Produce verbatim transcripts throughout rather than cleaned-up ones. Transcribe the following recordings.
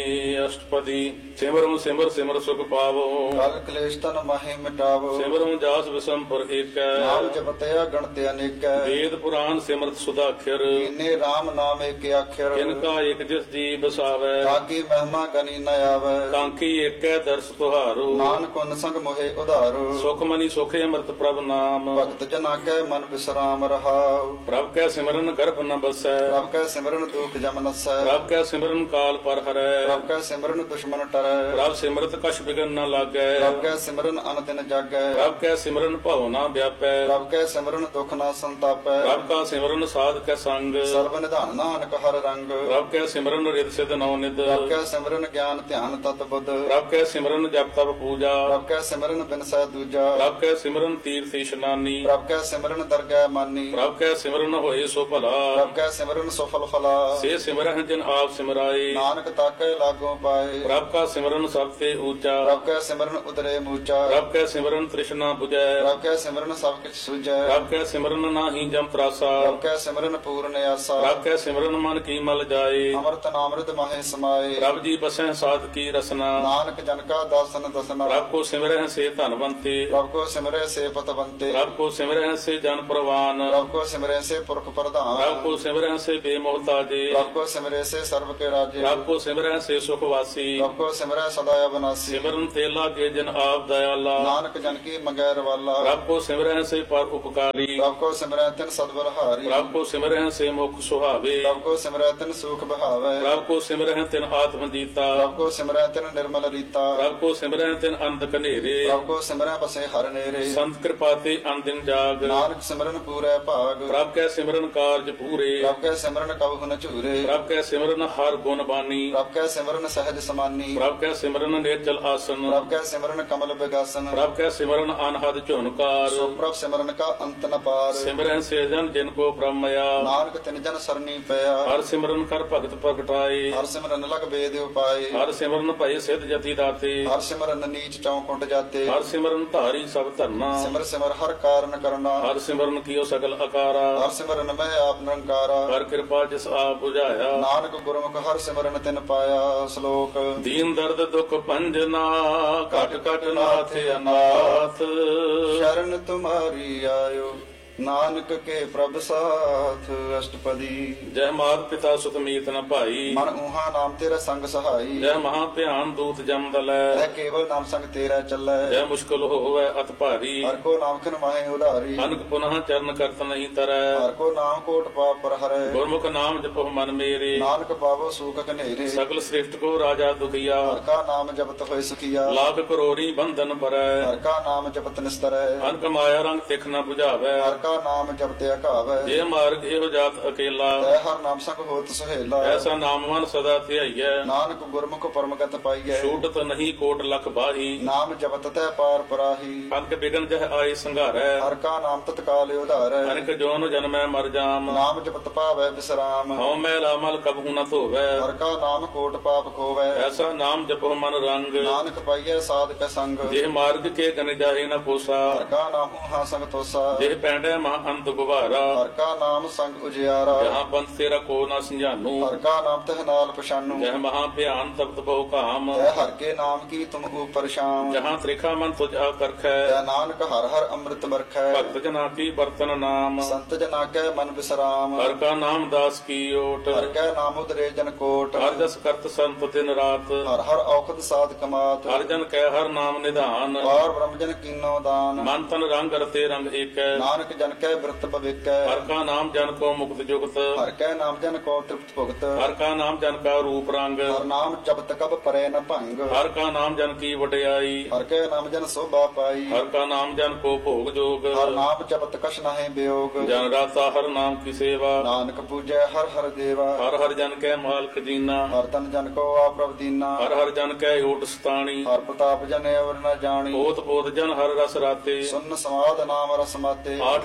ਅਸ਼ਟਪਦੀ ਸਿਮਰੁ ਸਿਮਰ ਸਿਮਰ ਸੁਖ ਪਾਵੋ। ਕਲ ਕਲੇਸ਼ ਤਨ ਮਾਹੇ ਮਿਟਾਵੋ। ਸਿਮਰੁ ਜਾਸ ਵਿਸੰਪੁਰ ਏਕੈ। ਨਾਮ ਜਪਤਿਆ ਗਣਤ ਅਨੇਕੈ। ਵੇਦ ਪੁਰਾਨ ਸਿਮਰਤ ਸੁਦਾਖਿਰ। ਇਨੇ RAM ਨਾਮ ਏਕ ਅੱਖਰ। ਕਿਨਕਾ ਇਕ ਜਿਸ ਜੀ ਬਸਾਵੈ। ਤਾਕੀ ਮਹਿਮਾ ਗਨੀ ਨ ਆਵੈ। ਕਾਂਕੀ ਏਕੈ ਦਰਸ ਤੁਹਾਰੋ। ਨਾਨਕ ਉਨ ਸੰਗ ਮੋਹਿ ਉਧਾਰੋ। ਸੁਖ ਮਨੀ ਸੁਖ ਅੰਮ੍ਰਿਤ ਪ੍ਰਭ ਨਾਮ। ਭਗਤ ਜਨਾ ਕੈ ਮਨ ਵਿਸਰਾਮ ਰਹਾਉ। ਪ੍ਰਭ ਕੈ ਸਿਮਰਨ ਗਰਭ ਨ ਬਸੈ। ਪ੍ਰਭ ਕੈ ਸਿਮਰਨ ਦੁਖ ਜਮ ਨਸੈ। ਪ੍ਰਭ ਕੈ ਸਿਮਰਨ ਕਾਲ ਪਰ ਹਰੈ। ਪ੍ਰਭ ਕੈ ਸਿਮਰਨ ਦੁਸ਼ਮਨ ਟਰੈ। ਪ੍ਰਭ ਸਿਮਰਤ ਕਛ ਬਿਗਨ ਨ ਲਾਗੈ। ਪ੍ਰਭ ਕੈ ਸਿਮਰਨ ਅਨ ਦਿਨ ਜਾਗੈ। ਪ੍ਰਭ ਕੈ ਸਿਮਰਨ ਭਉ ਨ ਵਿਆਪੈ। ਪ੍ਰਭ ਕੈ ਸਿਮਰਨ ਦੁਖ ਨ ਸੰਤਾਪੈ। ਪ੍ਰਭ ਕਾ ਸਿਮਰਨ ਸਾਧ ਕੈ ਸੰਗ। ਸਰਬ ਨਿਧਾਨ ਨਾਨਕ ਹਰ ਰੰਗ। ਪ੍ਰਭ ਕੈ ਸਿਮਰਨ ਰਿਦ ਸਿਧ ਨਉ ਨਿਧ। ਪ੍ਰਭ ਕੈ ਸਿਮਰਨ ਗਿਆਨ ਧਿਆਨ ਤਤ ਬੁੱਧ। ਪ੍ਰਭ ਕੈ ਸਿਮਰਨ ਜਪ ਤਪ ਪੂਜਾ। ਪ੍ਰਭ ਕੈ ਸਿਮਰਨ ਬਿਨਸੈ ਦੂਜਾ। ਪ੍ਰਭ ਕੈ ਸਿਮਰਨ ਤੀਰਥ ਇਸ਼ਨਾਨੀ। ਪ੍ਰਭ ਕੈ ਸਿਮਰਨ ਦਰਗਹਿ ਮਾਨੀ। ਪ੍ਰਭ ਕੈ ਸਿਮਰਨ ਹੋਏ ਸੋ ਭਲਾ। ਪ੍ਰਭ ਕੈ ਸਿਮਰਨ ਸੁਫਲ ਫਲਾ। ਸੇ ਸਿਮਰਹਿ ਜਿਨ ਆਪ ਸਿਮਰਾਏ। ਨਾਨਕ ਤਾਕੈ ਲਾਗੋ ਪਾਏ। ਪ੍ਰਭ ਕਾ ਸਿਮਰਨ ਸਭ ਤੇ ਊਚਾ। ਪ੍ਰਭ ਕੈ ਸਿਮਰਨ ਉਦਰੇ ਮੂਚਾ। ਪ੍ਰਭ ਕੈ ਸਿਮਰਨ ਤ੍ਰਿਸ਼ਨਾ 부ਜੈ। ਪ੍ਰਭ ਕੈ ਸਿਮਰਨ ਸਭ ਕਿਛ ਸੁਝੈ। ਪ੍ਰਭ ਕੈ ਸਿਮਰਨ ਨਾਹੀ ਜਮ ਤਰਾਸਾ। ਪ੍ਰਭ ਕੈ ਸਿਮਰਨ ਪੂਰਨ ਆਸਾ। ਪ੍ਰਭ ਕੈ ਸਿਮਰਨ ਮਨ ਕੀ ਮਲ ਜਾਏ। ਅੰਮ੍ਰਿਤ ਨਾਮ੍ਰਿਤ ਮਾਹੇ ਸਮਾਏ। ਪ੍ਰਭ ਜੀ ਬਸੈ ਸਾਧ ਕੀ ਰਸਨਾ। ਨਾਨਕ ਜਨ ਕਾ ਦਾਸਨ ਦਸਨਾ। ਪ੍ਰਭ ਕੋ ਸਿਮਰਹਿ ਸੇ ਧਨਵੰਤੇ। ਪ੍ਰਭ ਕੋ ਸਿਮਰੈ ਸੇ ਪਤਵੰਤੇ। ਪ੍ਰਭ ਕੋ ਸਿਮਰਹਿ ਸੇ ਜਨ ਪ੍ਰਵਾਨ। ਪ੍ਰਭ ਕੋ ਸਿਮਰੈ ਸੇ ਪੁਰਖ ਪ੍ਰਭ ਪ੍ਰਧਾਨ। ਕੋ ਸਿਮਰਹਿ ਸੇ ਬੇਮੋਹਤਾਜੇ। ਪ੍ਰਭ ਕੋ ਸਿਮਰੈ ਸੇ ਸਰਬ ਕੇ ਰਾਜੇ। ਪ੍ਰਭ ਕੋ ਸਿਮਰਹਿ ਸੇ ਸੁਖ ਵਾਸੀ। ਪ੍ਰਭ ਕੋ ਸਿਮਰੈ ਸਦਾ ਅਬਨਾਸੀ। ਸਿਮਰਨ ਤੇ ਲਾਗੇ ਜਨ ਆਪ ਦਇਆਲਾ। ਨਾਨਕ ਜਨ ਕੀ ਮੰਗੈ ਰਵਾਲਾ। ਪ੍ਰਭ ਕੋ ਸਿਮਰਹਿ ਸੇ ਪਰ ਉਪਕਾਰੀ। ਪ੍ਰਭ ਕੋ ਸਿਮਰੈ ਤਿਨ ਸਦਬਲਹਾਰੀ। ਪ੍ਰਭ ਕੋ ਸਿਮਰਹਿ ਸੇ ਮੁਖ ਸੁਹਾਵੇ। ਪ੍ਰਭ ਕੋ ਸਿਮਰੈ ਤਿਨ ਸੂਖ ਬਹਾਵੈ। ਪ੍ਰਭ ਕੋ ਸਿਮਰਹਿ ਤਿਨ ਆਤਮ ਜੀਤਾ। ਪ੍ਰਭ ਕੋ ਸਿਮਰੈ ਤਿਨ ਨਿਰਮਲ ਰੀਤਾ। ਪ੍ਰਭ ਕੋ ਸਿਮਰਹਿ ਤਿਨ ਅੰਧ ਕਨੇਰੇ। ਪ੍ਰਭ ਕੋ ਸਿਮਰੈ ਬਸੇ ਹਰ ਨੇਰੇ। ਸੰਤ ਕਿਰਪਾ ਤੇ ਅਨਦਿਨ ਜਾਗ। ਨਾਨਕ ਸਿਮਰਨ ਪੂਰੈ ਭਾਗ। ਪ੍ਰਭ ਕੈ ਸਿਮਰਨ ਕਾਰਜ ਪੂਰੇ। ਪ੍ਰਭ ਕੈ ਸਿਮਰਨ ਕਬਹੁ ਨ ਝੂਰੇ। ਪ੍ਰਭ ਕੈ ਸਿਮਰਨ ਹਰ ਗੁਣ ਬਾਨੀ। ਪ੍ਰਭ ਕੈ ਸਿਮਰਨ ਸਹਿਜ ਸਮਾਨੀ। ਪ੍ਰਭ ਕੈ ਸਿਮਰਨ ਨਿਰਜਲ ਆਸਨ। ਪ੍ਰਭ ਕੈ ਸਿਮਰਨ ਕਮਲ ਬਿਗਾਸਨ। ਪ੍ਰਭ ਕੈ ਸਿਮਰਨ ਅਨਹਦ ਝੁਨਕਾਰ। ਸੋ ਪ੍ਰਭ ਸਿਮਰਨ ਕਾ ਅੰਤ ਨ ਪਾਰ। ਸਿਮਰਨ ਸੇ ਜਨ ਜਿਨ ਕੋ ਬ੍ਰਹਮਇਆ। ਨਾਨਕ ਤਿਨ ਜਨ ਸਰਨੀ ਪਿਆ। ਹਰ ਸਿਮਰਨ ਕਰ ਭਗਤ ਪ੍ਰਗਟਾਏ। ਹਰ ਸਿਮਰਨ ਲਗ ਬੇਦ ਉਪਾਏ। ਹਰ ਸਿਮਰਨ ਭਏ ਸਿਧ ਜਤੀ ਦਾਤੇ। ਹਰ ਸਿਮਰਨ ਨੀਚ ਚੌਂਕੁੰਟ ਜਾਤੇ। ਹਰ ਸਿਮਰਨ ਧਾਰੀ ਸਭ ਧਰਨਾ। ਸਿਮਰ ਸਿਮਰ ਹਰ ਕਾਰਨ ਕਰਨਾ। ਹਰ ਸਿਮਰਨ ਕੀਓ ਸਗਲ ਅਕਾਰਾ। ਹਰ ਸਿਮਰਨ ਮੈਂ ਆਪ ਨਿਰੰਕਾਰਾ। ਹਰ ਕਿਰਪਾ ਜਿਸ ਆਪ 부ਝਾਇਆ। ਨਾਨਕ ਗੁਰਮੁਖ ਹਰ ਸਿਮਰਨ ਤਿਨ ਪਾਇਆ। ਸ਼ਲੋਕ ਦੀਨ ਦਰਦ ਦੁਖ ਭੰਜਨਾ ਘਟ ਘਟ ਨਾਥ ਅਨਾਥ। ਸ਼ਰਨ ਤੁਮਾਰੀ ਆਇਓ ਨਾਨਕ ਕੇ ਪ੍ਰਭ ਸਾਥ। ਅਸ਼ਟਪਦੀ ਜੈ ਮਾਤ ਪਿਤਾ ਸੁਤ ਮੀਤ ਨ ਭਾਈ। ਮਨ ਊਹਾ ਨਾਮ ਤੇਰਾ ਸੰਗ ਸਹਾਈ। ਜੈ ਮਹਾ ਭਿਆਨ ਦੂਤ ਜਮ ਤੈ ਦਲੈ। ਕੇਵਲ ਨਾਮ ਸੰਗ ਤੇਰਾ ਚੱਲੈ। ਜੈ ਮੁਸ਼ਕਲ ਹੋਵੈ ਅਤ ਭਾਰੀ। ਹਰ ਕੋ ਨਾਮ ਖਿਨ ਮਾਹੇ ਉਧਾਰੀ। ਅਨਕ ਪੁਨః ਚਰਨ ਕਰਤ ਨਹੀਂ ਤਰੈ। ਹਰ ਕੋ ਨਾਮ ਕੋਟ ਪਾਪ ਪਰ ਹਰੈ। ਗੁਰਮੁਖ ਨਾਮ ਜਪੋ ਮਨ ਮੇਰੇ। ਨਾਨਕ ਪਾਵੋ ਸੂਖ ਕਨੇਰੇ। ਸਗਲ ਸ੍ਰਿਸ਼ਟ ਕੋ ਰਾਜਾ ਦੁਖੀਆ। ਹਰ ਕਾ ਨਾਮ ਜਪਤ ਹੋਏ ਸੁਖੀਆ। ਲਾਖ ਕਰੋੜੀ ਬੰਧਨ ਪਰੈ। ਹਰ ਕਾ ਨਾਮ ਜਪਤ ਨਿਸਤਰੈ। ਅਨਕ ਮਾਇਆ ਰੰਗ ਤਿਖ ਨ 부ਝਾਵੈ। ਹਰ ਕਾ ਨਾਮ ਜਪਤ ਅਘਾਵੈ। ਜੇ ਮਾਰਗ ਇਹੋ ਜਾਤ ਅਕੇਲਾ। ਤੈ ਹਰ ਨਾਮ ਸੰਗ ਹੋਤ ਸੁਹੇਲਾ। ਐਸਾ ਨਾਮ ਮਨ ਸਦਾ ਧਿਆਈਐ। ਨਾਨਕ ਗੁਰਮੁਖ ਪਰਮਗਤ ਪਾਈਐ। ਛੂਟਤ ਨਹੀਂ ਕੋਟ ਲਖ ਬਾਹੀ। ਨਾਮ ਜਪਤ ਤੈ ਪਾਰ ਪਰਾਹੀ। ਅਨਕ ਬਿਗਨ ਜਹ ਆਏ ਸੰਘਾਰੈ। ਹਰ ਕਾ ਨਾਮ ਤਤਕਾਲ ਉਧਾਰੈ। ਅਨਕ ਜੋਨ ਜਨਮੈ ਮਰ ਜਾਮ। ਨਾਮ ਜਪਤ ਪਾਵੈ ਵਿਸਰਾਮ। ਹਉ ਮੈਲਾ ਮਲ ਕਬਹੂ ਨ ਧੋਵੈ। ਹਰ ਕਾ ਨਾਮ ਕੋਟ ਪਾਪ ਖੋਵੈ। ਐਸਾ ਨਾਮ ਜਪੋ ਮਨ ਰੰਗ। ਨਾਨਕ ਪਾਈਐ ਸਾਧਕ ਸੰਗ। ਜੇ ਮਾਰਗ ਕੇ ਗਨ ਜਾਹੇ ਨ ਕੋਸਾ। ਹਰ ਕਾ ਨਾਮ ਹਾ ਸੰਗ ਤੋਸਾ। ਜੇ ਪੈਂਡੈ ਮਹਾ ਅੰਤ ਗੁਬਾਰਾ। ਹਰ ਕਾ ਨਾਮ ਸੰਗ ਉਜਿਆਰਾ। ਜਹਾਂ ਪੰਥ ਤੇਰਾ ਕੋ ਨ ਸੰਝਾਨੂ। ਹਰ ਕਾ ਨਾਮ ਤਹਿ ਨਾਲ ਪਛਾਨੂ। ਜਹ ਮਹਾ ਭਿਆਨ ਤਪਤ ਬਹੁ ਕਾਮ। ਤੈ ਹਰ ਕੇ ਨਾਮ ਕੀ ਤੁਮ ਉਪਰ ਸ਼ਾਮ। ਜਹਾਂ ਤ੍ਰਿਖਾ ਮਨ ਤੁਝ ਆਕਰਖੈ। ਤੈ ਨਾਨਕ ਹਰ ਹਰ ਅੰਮ੍ਰਿਤ ਬਰਖੈ। ਭਗਤ ਜਨਾ ਕੀ ਬਰਤਨ ਨਾਮ। ਸੰਤ ਜਨਾ ਕੈ ਮਨ ਵਿਸਰਾਮ। ਹਰ ਕਾ ਨਾਮ ਦਾਸ ਕੀ ਓਟ। ਹਰ ਕੈ ਨਾਮ ਉਦਰੇ ਜਨ ਕੋਟ। ਹਰ ਜਸ ਕਰਤ ਸੰਤ ਦਿਨ ਰਾਤ। ਹਰ ਹਰ ਔਖਦ ਸਾਧ ਕਮਾਤ। ਹਰ ਜਨ ਕੈ ਹਰ ਨਾਮ ਨਿਧਾਨ। ਪਾਰ ਬ੍ਰਹਮ ਜਨ ਕੀਨੋ ਦਾਨ। ਮਨ ਤਨ ਰੰਗ ਰਤੇ ਰੰਗ ਏਕੈ। ਨਾਨਕ ਜਨ ਕੈ ਬਿਰਤ ਭਵਿਕੈ। ਹਰ ਕਾ ਨਾਮ ਜਨ ਕੋ ਮੁਕਤ ਜੁਗਤ। ਹਰ ਕੈ ਨਾਮ ਜਨ ਕੋ ਤ੍ਰਿਪਤ ਭੁਗਤ। ਹਰ ਕਾ ਨਾਮ ਜਨ ਕਾ ਰੂਪ ਰੰਗ। ਹਰ ਨਾਮ ਜਪਤ ਕਬ ਪਰੈ ਨ ਭੰਗ। ਹਰ ਕਾ ਨਾਮ ਜਨ ਕੀ ਵਡਿਆਈ। ਹਰ ਕੈ ਨਾਮ ਜਨ ਸੋਭਾ ਪਾਈ। ਹਰ ਕਾ ਨਾਮ ਜਨ ਕੋ ਭੋਗ ਜੋਗ। ਹਰ ਨਾਮ ਜਪਤ ਕਛ ਨਾਹਿ ਬਿਯੋਗ। ਜਨ ਰਾਤਾ ਹਰ ਨਾਮ ਕੀ ਸੇਵਾ। ਨਾਨਕ ਪੂਜੈ ਹਰ ਹਰ ਦੇਵਾ। ਹਰ ਹਰ ਜਨ ਕੈ ਮਾਲਕ ਜੀਨਾ। ਹਰ ਤਨ ਜਨ ਕੋ ਆਪਰਵ ਦੀਨਾ। ਹਰ ਹਰ ਜਨ ਕੈ ਓਟ ਸਤਾਣੀ। ਹਰ ਪ੍ਰਤਾਪ ਜਨ ਅਵਰ ਨ ਜਾਣੀ। ਪੋਤ ਪੋਤ ਜਨ ਹਰ ਰਸ ਰਾਤੇ। ਸੁਨ ਸਮਾਦ ਨਾਮ ਰਸ ਮਾਤੇ। ਆਠ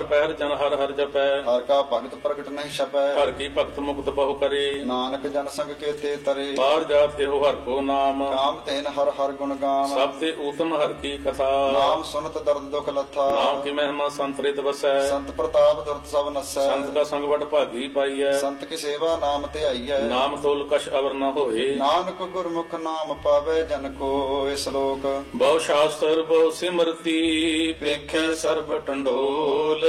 ਪਹਿਰ ਜਨ ਹਰ ਹਰ ਜਪੈ ਹਰ ਕਾ ਭਗਤ ਪ੍ਰਗਟ ਨਹੀਂ ਛਪੈ ਹਰ ਕੀ ਭਗਤ ਮੁਕਤ ਬਹੁ ਕਰੇ ਨਾਨਕ ਜਨ ਸੰਗ ਕੇ ਤੇ ਤਰੇ ਬਾਹਰ ਜਾਤ ਇਹੋ ਹਰ ਕੋ ਨਾਮ ਕਾਮ ਤੈਨ ਹਰ ਹਰ ਗੁਣ ਗਾਮ ਸਭ ਤੇ ਊਤਮ ਹਰ ਕੀ ਕਥਾ ਨਾਮ ਸੁਨਤ ਦਰਦ ਦੁਖ ਲੱਥਾ ਨਾਮ ਕੀ ਮਹਿਮਾ ਸੰਤ ਰਿਤ ਵਸੈ ਸੰਤ ਪ੍ਰਤਾਪ ਦੁਰਤ ਸਭ ਨਸੈ ਸੰਤ ਕਾ ਸੰਗ ਵਡ ਭਾਗੀ ਪਾਈਐ ਸੰਤ ਕੀ ਸੇਵਾ ਨਾਮ ਤੇ ਆਈਐ ਨਾਮ ਤੋਲ ਕਛ ਅਵਰ ਨ ਹੋਏ ਨਾਨਕ ਗੁਰਮੁਖ ਨਾਮ ਪਾਵੇ ਜਨ ਕੋ ਇਸ ਲੋਕ ਬਹੁ ਸ਼ਾਸਤਰ ਬਹੁ ਸਿਮਰਤੀ ਵੇਖੈ ਸਰਬ ਟੰਡੋਲ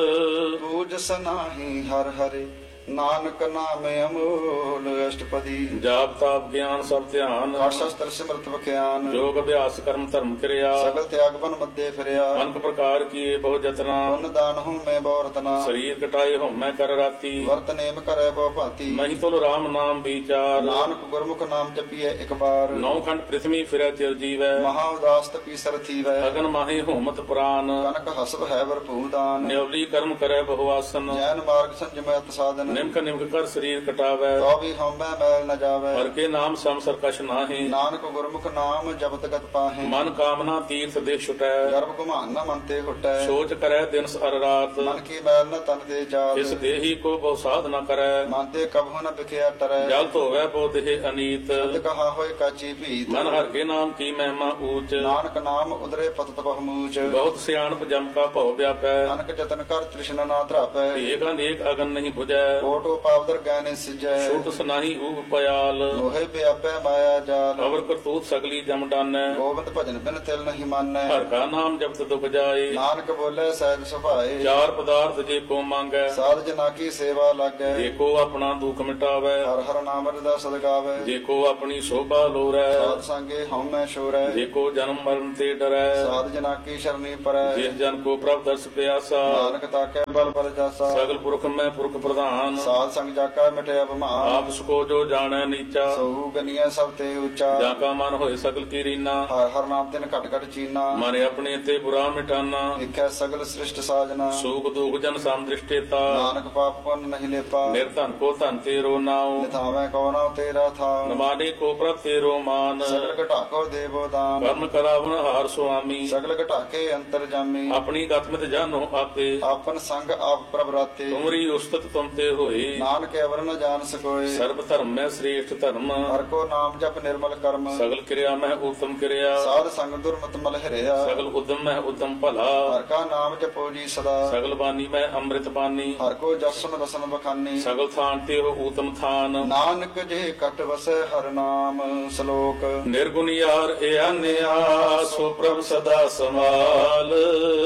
ਪੂਜ ਸਨਾਹੀ ਹਰ ਹਰਿ ਨਾਨਕ ਨਾਮ ਅਮੋਲ ਅਸ਼ਟਪਦੀ ਜਾਪ ਤਾਪ ਗਿਆਨ ਸਭ ਧਿਆਨ ਅਠ ਸ਼ਸਤਰ ਸਿਮਰਤ ਬਖਿਆਨ ਜੋਗ ਅਭਿਆਸ ਕਰਮ ਧਰਮ ਕਿਰਿਆ ਸਗਲ ਤਿਆਗ ਬਨ ਮੱਦੇ ਫਿਰਿਆ ਅਨਕ ਪ੍ਰਕਾਰ ਕੀਏ ਬਹੁ ਜਤਨਾ ਪੁੰਨ ਦਾਨ ਹੂੰ ਮੈਂ ਬਹੁ ਰਤਨਾ ਸਰੀਰ ਕਟਾਏ ਹਉਮੈ ਕਰ ਰਾਤੀ ਵਰਤ ਨੇਮ ਕਰੈ ਬਹੁ ਭਾਂਤੀ ਨਹੀਂ ਤੁਲ ਰਾਮ ਨਾਮ ਵਿਚਾਰ ਨਾਨਕ ਗੁਰਮੁਖ ਨਾਮ ਜਪੀਐ ਇੱਕ ਬਾਰ ਨੌ ਖੰਡ ਪ੍ਰਿਥਵੀ ਫਿਰੈ ਚਿਰ ਜੀਵੈ ਮਹਾ ਉਦਾਸ ਤਪੀ ਸਰ ਥੀਵੈ ਅਗਨ ਮਾਹੇ ਹੋਮਤ ਪ੍ਰਾਨ ਕਨਕ ਹਸਬ ਹੈ ਵਰਪੂਰ ਦਾਨ ਨਿਉਲੀ ਕਰਮ ਕਰੈ ਬਹੁ ਆਸਨ ਜੈਨ ਮਾਰਗ ਸੰਜਮੈ ਸਾਧਨ ਨਿਮਕ ਨਿਮਕ ਕਰ ਸਰੀਰ ਕਟਾਵੈ ਤੋ ਵੀ ਹਉਮੈ ਮੈਲ ਨ ਜਾਵੈ ਹਰ ਕੇ ਨਾਮ ਸੰਸਰ ਕਛ ਨਾਹੀ ਨਾਨਕ ਗੁਰਮੁਖ ਨਾਮ ਜਪਤ ਗਤ ਪਾਹੇ ਮਨ ਕਾਮਨਾ ਤੀਰਥ ਦੇ ਛੁਟੈ ਗਰਭ ਘੁਮਾਨ ਨ ਮਨ ਤੇ ਹੁਟੈ ਸੋਚ ਕਰੈ ਦਿਨ ਸਰ ਰਾਤ ਮਨ ਕੀ ਮੈਲ ਨ ਤਨ ਤੇ ਜਾਤ ਇਸ ਦੇਹੀ ਕੋ ਬਹੁ ਸਾਧ ਨ ਕਰੈ ਮਨ ਤੇ ਕਬਹੁ ਨ ਵਿਖਿਆ ਟਰੈ ਜਲ ਧੋਵੈ ਬਹੁ ਦੇਹ ਅਨੀਤ ਸ਼ਬਦ ਕਹਾ ਹੋਏ ਕਾਚੀ ਭੀਤ ਮਨ ਹਰ ਕੇ ਨਾਮ ਕੀ ਮਹਿਮਾ ਊਚ ਨਾਨਕ ਨਾਮ ਉਦਰੇ ਪਤਤ ਬਹੁ ਮੂਚ ਬਹੁਤ ਸਿਆਣਪ ਜਮ ਕਾ ਭਉ ਵਿਆਪੈ ਨਾਨਕ ਜਤਨ ਕਰ ਤ੍ਰਿਸ਼ਨਾ ਨਾ ਧਰਾਪੈ ਏਕ ਅਨੇਕ ਅਗਨ ਨਹੀਂ 부ਜੈ ਕੋਟੋ ਪਾਵਦਰ ਗੈਨੇ ਸਿਜੈ ਛੁਟ ਸਨਾਹੀ ਊਪ ਪਿਆਲ ਲੋਹੇ ਵਿਆਪੈ ਮਾਇਆ ਜਾਲ ਅਵਰ ਕਰਤੂਤ ਸਗਲੀ ਜਮ ਡਾਨੈ ਗੋਬਿੰਦ ਭਜਨ ਬਿਨ ਤਿਲ ਨਹੀਂ ਮਾਨੈ ਹਰ ਕਾ ਨਾਮ ਜਪਤ ਦੁਖ ਜਾਏ ਨਾਨਕ ਬੋਲੇ ਸਹਿਜ ਸੁਭਾਏ ਚਾਰ ਪਦਾਰਥ ਜੇ ਕੋ ਮੰਗੈ ਸਾਧ ਜਨਾ ਕੀ ਸੇਵਾ ਲਾਗੈ ਜੇ ਕੋ ਆਪਣਾ ਦੁਖ ਮਿਟਾਵੈ ਹਰ ਹਰ ਨਾਮ ਰਦਾ ਸਦਗਾਵੈ ਜੇ ਕੋ ਆਪਣੀ ਸ਼ੋਭਾ ਲੋਰੈ ਸਾਧ ਸੰਗੇ ਹਉਮੈ ਸ਼ੋਰੈ ਜੇ ਕੋ ਜਨਮ ਮਰਨ ਤੇ ਡਰੈ ਸਾਧ ਜਨਾ ਕੀ ਸ਼ਰਨੀ ਪਰੈ ਜਿਸ ਜਨ ਕੋ ਪ੍ਰਭ ਦਰਸ ਪਿਆਸਾ ਨਾਨਕ ਤਾਕੈ ਬਲ ਬਲ ਜਾਸਾ ਸਗਲ ਪੁਰਖ ਮੈਂ ਪੁਰਖ ਪ੍ਰਧਾਨ ਸਾਧ ਸੰਗ ਜਾਕਾ ਮਿਟਿਆ ਬਿਮਾਰ ਆਪ ਸਕੋ ਜੋ ਜਾਣੈ ਨੀਚਾ ਸਹੂ ਗਨੀਐ ਸਭ ਤੇ ਉੱਚਾ ਜਾਂ ਕਾ ਮਨ ਹੋਏ ਸਗਲ ਕੀ ਰੀਨਾ ਹਰ ਹਰ ਨਾਮ ਤਿਨ ਘਟ ਘਟ ਚੀਨਾ ਮਨ ਆਪਣੇ ਤੇ ਬੁਰਾ ਮਿਟਾਨਾ ਦੇਖੈ ਸਗਲ ਸ੍ਰਿਸ਼ਟ ਸਾਜਨਾ ਸੂਖ ਦੁਖ ਜਨ ਸਮ ਦ੍ਰਿਸ਼ਟੇਤਾ ਨਾਨਕ ਪਾਪ ਪੁੰਨ ਨਹੀਂ ਲੇਪਾ ਨਿਰਧਨ ਕੋ ਧਨ ਤੇਰੋ ਨਾਉ ਨਿਥਾਵੈ ਕੋ ਨਾਉ ਤੇਰਾ ਥਾਉ ਨਮਾਨੇ ਕੋ ਪ੍ਰਭ ਤੇਰੋ ਮਾਨ ਸਗਲ ਘਟਾਕੋ ਦੇਵੋ ਦਾਨ ਕਰਮ ਕਰਾਵਨ ਹਾਰ ਸੁਆਮੀ ਸਗਲ ਘਟਾਕੇ ਅੰਤਰ ਜਾਮੀ ਆਪਣੀ ਗਤਮਿਤ ਜਾਨੋ ਆਪੇ ਆਪਨ ਸੰਗ ਆਪ ਪ੍ਰਭ ਰਾਤੇ ਤੁਮਰੀ ਉਸਤਤ ਤੁਮ ਤੇ ਹੋਏ ਨਾਨਕ ਅਵਰ ਨ ਜਾਣ ਸਕੋਏ ਸਰਬ ਧਰਮ ਮੈਂ ਸ੍ਰੇਸ਼ਟ ਧਰਮ ਹਰ ਕੋ ਨਾਮ ਜਪ ਨਿਰਮਲ ਕਰਮ ਸਗਲ ਕਿਰਿਆ ਮੈਂ ਉਤਮ ਕਿਰਿਆ ਸਾਧ ਸੰਗ ਦੁਰਮਤ ਮਲ ਹਰਿਆ ਸਗਲ ਉਦਮ ਮੈਂ ਉਦਮ ਭਲਾ ਹਰ ਕਾ ਨਾਮ ਜਪੋ ਜੀ ਸਦਾ ਸਗਲ ਬਾਣੀ ਮੈਂ ਅੰਮ੍ਰਿਤ ਬਾਣੀ ਹਰ ਕੋ ਜਸਨ ਰਸਨ ਬਖਾਨੀ ਸਗਲ ਥਾਨ ਤੇ ਹੋ ਊਤਮ ਥਾਨ ਨਾਨਕ ਜੇ ਕਟ ਵਸੈ ਹਰ ਨਾਮ ਸ਼ਲੋਕ ਨਿਰਗੁਣ ਯਾਰ ਇਹ ਅਨਿਆ ਸੋ ਪ੍ਰਭ ਸਦਾ ਸਮਾਲ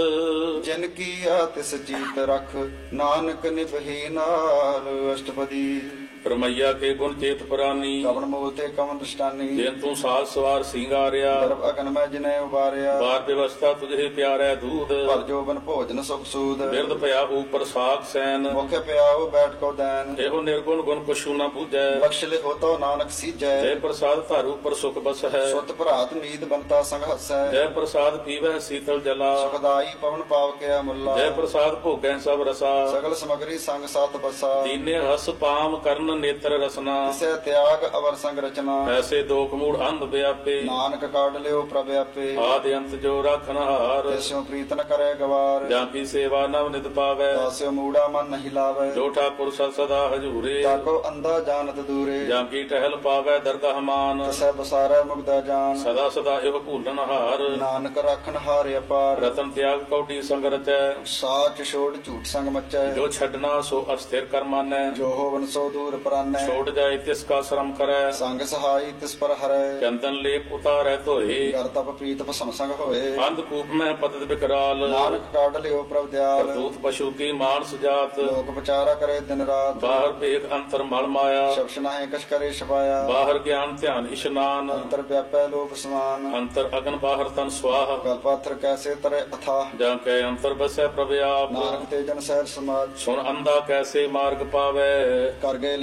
ਜਿਨ ਕੀਆ ਤਿਸ ਜੀਤ ਰਖ ਨਾਨਕ ਨਿਭੇ ਨਾਲ ਅਸ਼ਟਪਦੀ ਪਰਮਈਆ ਕੇ ਗੁਣ ਚੇਤ ਪ੍ਰਾਨੀ ਕਵਨ ਮੂਲ ਤੇ ਕਵਨ ਦ੍ਰਿਸ਼ਟਾਨੀ ਜਿਨ ਤੂੰ ਸਾਜ ਸਵਾਰ ਸਿੰਗਾਰਿਆ ਗਰਭ ਅਗਨ ਮੈਂ ਜਿਨੇ ਉਬਾਰਿਆ ਬਾਰ ਵਿਵਸਥਾ ਤੁਝੇ ਪਿਆਰੈ ਦੂਧ ਭਰ ਜੋਬਨ ਭੋਜਨ ਸੁਖ ਸੂਦ ਬਿਰਦ ਭਇਆ ਉਪਰ ਸਾਖ ਸੈਨ ਮੁਖ ਪਿਆਉ ਬੈਠ ਕੋ ਦੈਨ ਇਹੋ ਨਿਰਗੁਣ ਗੁਣ ਕੁਛੂ ਨਾ ਪੂਜੈ ਬਖਸ਼ ਲਿਖੋ ਤੋ ਨਾਨਕ ਸੀਜੈ ਜੈ ਪ੍ਰਸਾਦ ਧਾਰੂ ਪਰ ਸੁਖ ਬਸ ਹੈ ਸੁਤ ਭਰਾਤ ਨੀਤ ਬੰਤਾ ਸੰਗ ਹਸੈ ਜੈ ਪ੍ਰਸਾਦ ਪੀਵੈ ਸੀਤਲ ਜਲਾ ਸੁਖਦਾਈ ਪਵਨ ਪਾਵ ਕੇ ਮੁੱਲਾ ਜੈ ਪ੍ਰਸਾਦ ਭੋਗੈ ਸਭ ਰਸਾ ਸਗਲ ਸਮਗਰੀ ਸੰਗ ਸਾਤ ਬਸਾ ਤੀਨੇ ਹਸ ਪਾਮ ਕਰਨ ਨੇਤਰ ਰਸਨਾ ਤਿਸੈ ਤਿਆਗ ਅਵਰ ਸੰਗ ਰਚਨਾ ਐਸੇ ਦੋਖ ਮੂੜ ਅੰਧ ਵਿਆਪੇ ਨਾਨਕ ਕਾਢ ਲਿਓ ਪ੍ਰਭ ਆਪੇ ਆਦਿ ਅੰਤ ਜੋ ਰਾਖਨ ਹਾਰ ਤਿਸਿਓ ਪ੍ਰੀਤ ਨ ਕਰੇ ਗਵਾਰ ਜਾਂ ਕੀ ਸੇਵਾ ਨਵ ਨਿਤ ਪਾਵੈ ਤਾਸਿਓ ਮੂੜਾ ਮਨ ਨਹੀਂ ਲਾਵੇ ਜੋ ਠਾਕੁਰ ਸਦ ਸਦਾ ਹਜੂਰੇ ਤਾਕੋ ਅੰਧਾ ਜਾਣਤ ਦੂਰੇ ਜਾਂ ਕੀ ਟਹਿਲ ਪਾਵੈ ਦਰਗਹ ਮਾਨ ਤਿਸੈ ਬਸਾਰੈ ਮੁਗਦਾ ਜਾਨ ਸਦਾ ਸਦਾ ਇਹੋ ਭੂਲਨ ਹਾਰ ਨਾਨਕ ਰਾਖਣ ਹਾਰ ਅਪਾਰ ਰਤਨ ਤਿਆਗ ਕੌਡੀ ਸੰਗ ਰਚੈ ਸਾਚ ਛੋੜ ਝੂਠ ਸੰਗ ਮਚੈ ਜੋ ਛੱਡਣਾ ਸੋ ਅਸਥਿਰ ਕਰ ਮਾਨੈ ਜੋ ਹੋਵਨ ਸੋ ਦੂਰ ਪਰਾਨੈ ਛੋੜ ਜਾਏ ਤਿਸ ਕਾ ਸ਼ਰਮ ਕਰੈ ਸੰਗ ਸਹਾਈ ਤਿਸ ਪਰ ਹਰੈ ਚੰਦਨ ਲੇਪ ਉਤਾਰੈ ਧੋਏ ਕਰ ਤਪ ਪ੍ਰੀਤ ਭਸਮ ਸੰਗ ਹੋਏ ਅੰਧ ਕੂਪ ਮੈਂ ਪਤਿਤ ਵਿਕਰਾਲ ਨਾਨਕ ਕਾਢ ਲਿਓ ਪ੍ਰਭ ਦਿਆਲ ਕਰਤੂਤ ਪਸ਼ੂ ਕੀ ਮਾਨਸ ਜਾਤ ਲੋਕ ਵਿਚਾਰਾ ਕਰੇ ਦਿਨ ਰਾਤ ਬਾਹਰ ਭੇਖ ਅੰਤਰ ਮਲ ਮਾਇਆ ਸ਼ਬਦ ਨਾਹੇ ਕਛ ਕਰੇ ਛਪਾਇਆ ਬਾਹਰ ਗਿਆਨ ਧਿਆਨ ਇਸ਼ਨਾਨ ਅੰਤਰ ਵਿਆਪੈ ਲੋਕ ਸਮਾਨ ਅੰਤਰ ਅਗਨ ਬਾਹਰ ਤਨ ਸਵਾਹ ਗਲ ਪਾਥਰ ਕੈਸੇ ਤਰੇ ਅਥਾ ਜਾਂ ਕੈ ਅੰਤਰ ਬਸੈ ਪ੍ਰਭ ਆਪ ਨਾਨਕ ਤੇ ਜਨ ਸਹਿਜ ਸਮਾਜ ਸੁਣ ਅੰਧਾ ਕੈਸੇ ਮਾਰਗ ਪਾਵੈ ਕਰ ਗਏ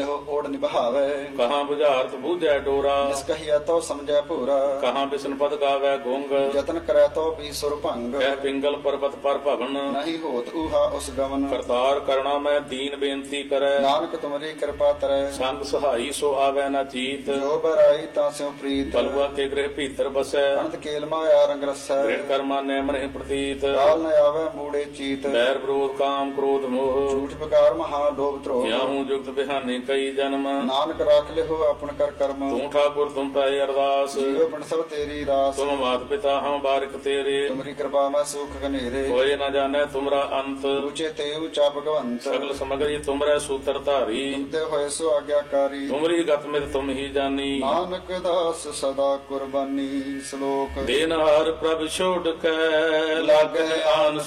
ਲਿਓ ਓੜ ਨਿਭਾਵੇ ਕਹਾਂ ਬੁਝਾਰਤ ਬੂਝੈ ਡੋਰਾ ਜਿਸ ਕਹੀਐ ਤੋ ਸਮਝੈ ਭੂਰਾ ਕਹਾਂ ਬਿਸ਼ਨ ਪਦ ਗਾਵੈ ਗੁੰਗ ਯਤਨ ਕਰੈ ਤੋ ਵੀ ਸੁਰ ਭੰਗ ਕਹਿ ਪਿੰਗਲ ਪਰਬਤ ਪਰ ਭਵਨ ਨਹੀਂ ਹੋਤ ਊਹਾ ਉਸ ਗਮਨ ਕਰਤਾਰ ਕਰਣਾ ਮੈਂ ਦੀਨ ਬੇਨਤੀ ਕਰੈ ਨਾਨਕ ਤੁਮਰੀ ਕਿਰਪਾ ਤਰੈ ਸੰਗ ਸਹਾਈ ਸੋ ਆਵੈ ਨਾ ਚੀਤ ਜੋ ਬਰਾਈ ਤਾਂ ਸਿਉ ਪ੍ਰੀਤ ਬਲਵਾ ਕੇ ਗ੍ਰਹਿ ਭੀਤਰ ਬਸੈ ਅਨੰਤ ਕੇਲ ਮਾਇਆ ਰੰਗ ਰਸੈ ਗ੍ਰਿਣ ਕਰਮਾ ਨੇ ਮਨਿ ਪ੍ਰਤੀਤ ਕਾਲ ਨ ਆਵੈ ਮੂੜੇ ਚੀਤ ਬੈਰ ਵਿਰੋਧ ਕਾਮ ਕ੍ਰੋਧ ਮੋਹ ਝੂਠ ਬਕਾਰ ਮਹਾ ਲੋਭ ਧਰੋਹ ਯਾਹੂ ਜੁਗਤ ਬਿਹਾਨੇ ਕਈ ਜਨਮ ਨਾਨਕ ਰਾਖ ਲਿਓ ਆਪਨ ਕਰ ਕਰਮ ਤੂੰ ਠਾਕੁਰ ਤੁਮ ਪੈ ਅਰਦਾਸ ਜੀਵ ਪਿੰਡ ਸਭ ਤੇਰੀ ਰਾਸ ਤੁਮ ਮਾਤ ਪਿਤਾ ਹਮ ਬਾਰਿਕ ਤੇਰੇ ਤੁਮਰੀ ਕਿਰਪਾ ਮੈਂ ਸੁਖ ਘਨੇਰੇ ਹੋਏ ਨਾ ਜਾਣੈ ਤੁਮਰਾ ਅੰਤ ਉੱਚੇ ਤੇ ਉੱਚਾ ਭਗਵੰਤ ਸਗਲ ਸਮਗਰੀ ਤੁਮਰੇ ਸੂਤਰ ਧਾਰੀ ਤੁਮਤੇ ਹੋਏ ਸੋ ਆਗਿਆਕਾਰੀ ਤੁਮਰੀ ਗਤ ਮਿਤ ਤੁਮ ਹੀ ਜਾਨੀ ਨਾਨਕ ਦਾਸ ਸਦਾ ਕੁਰਬਾਨੀ ਸ਼ਲੋਕ ਦੇਨਹਾਰ ਪ੍ਰਭ ਛੋੜ ਕੇ ਲਾਗੈ ਆਨ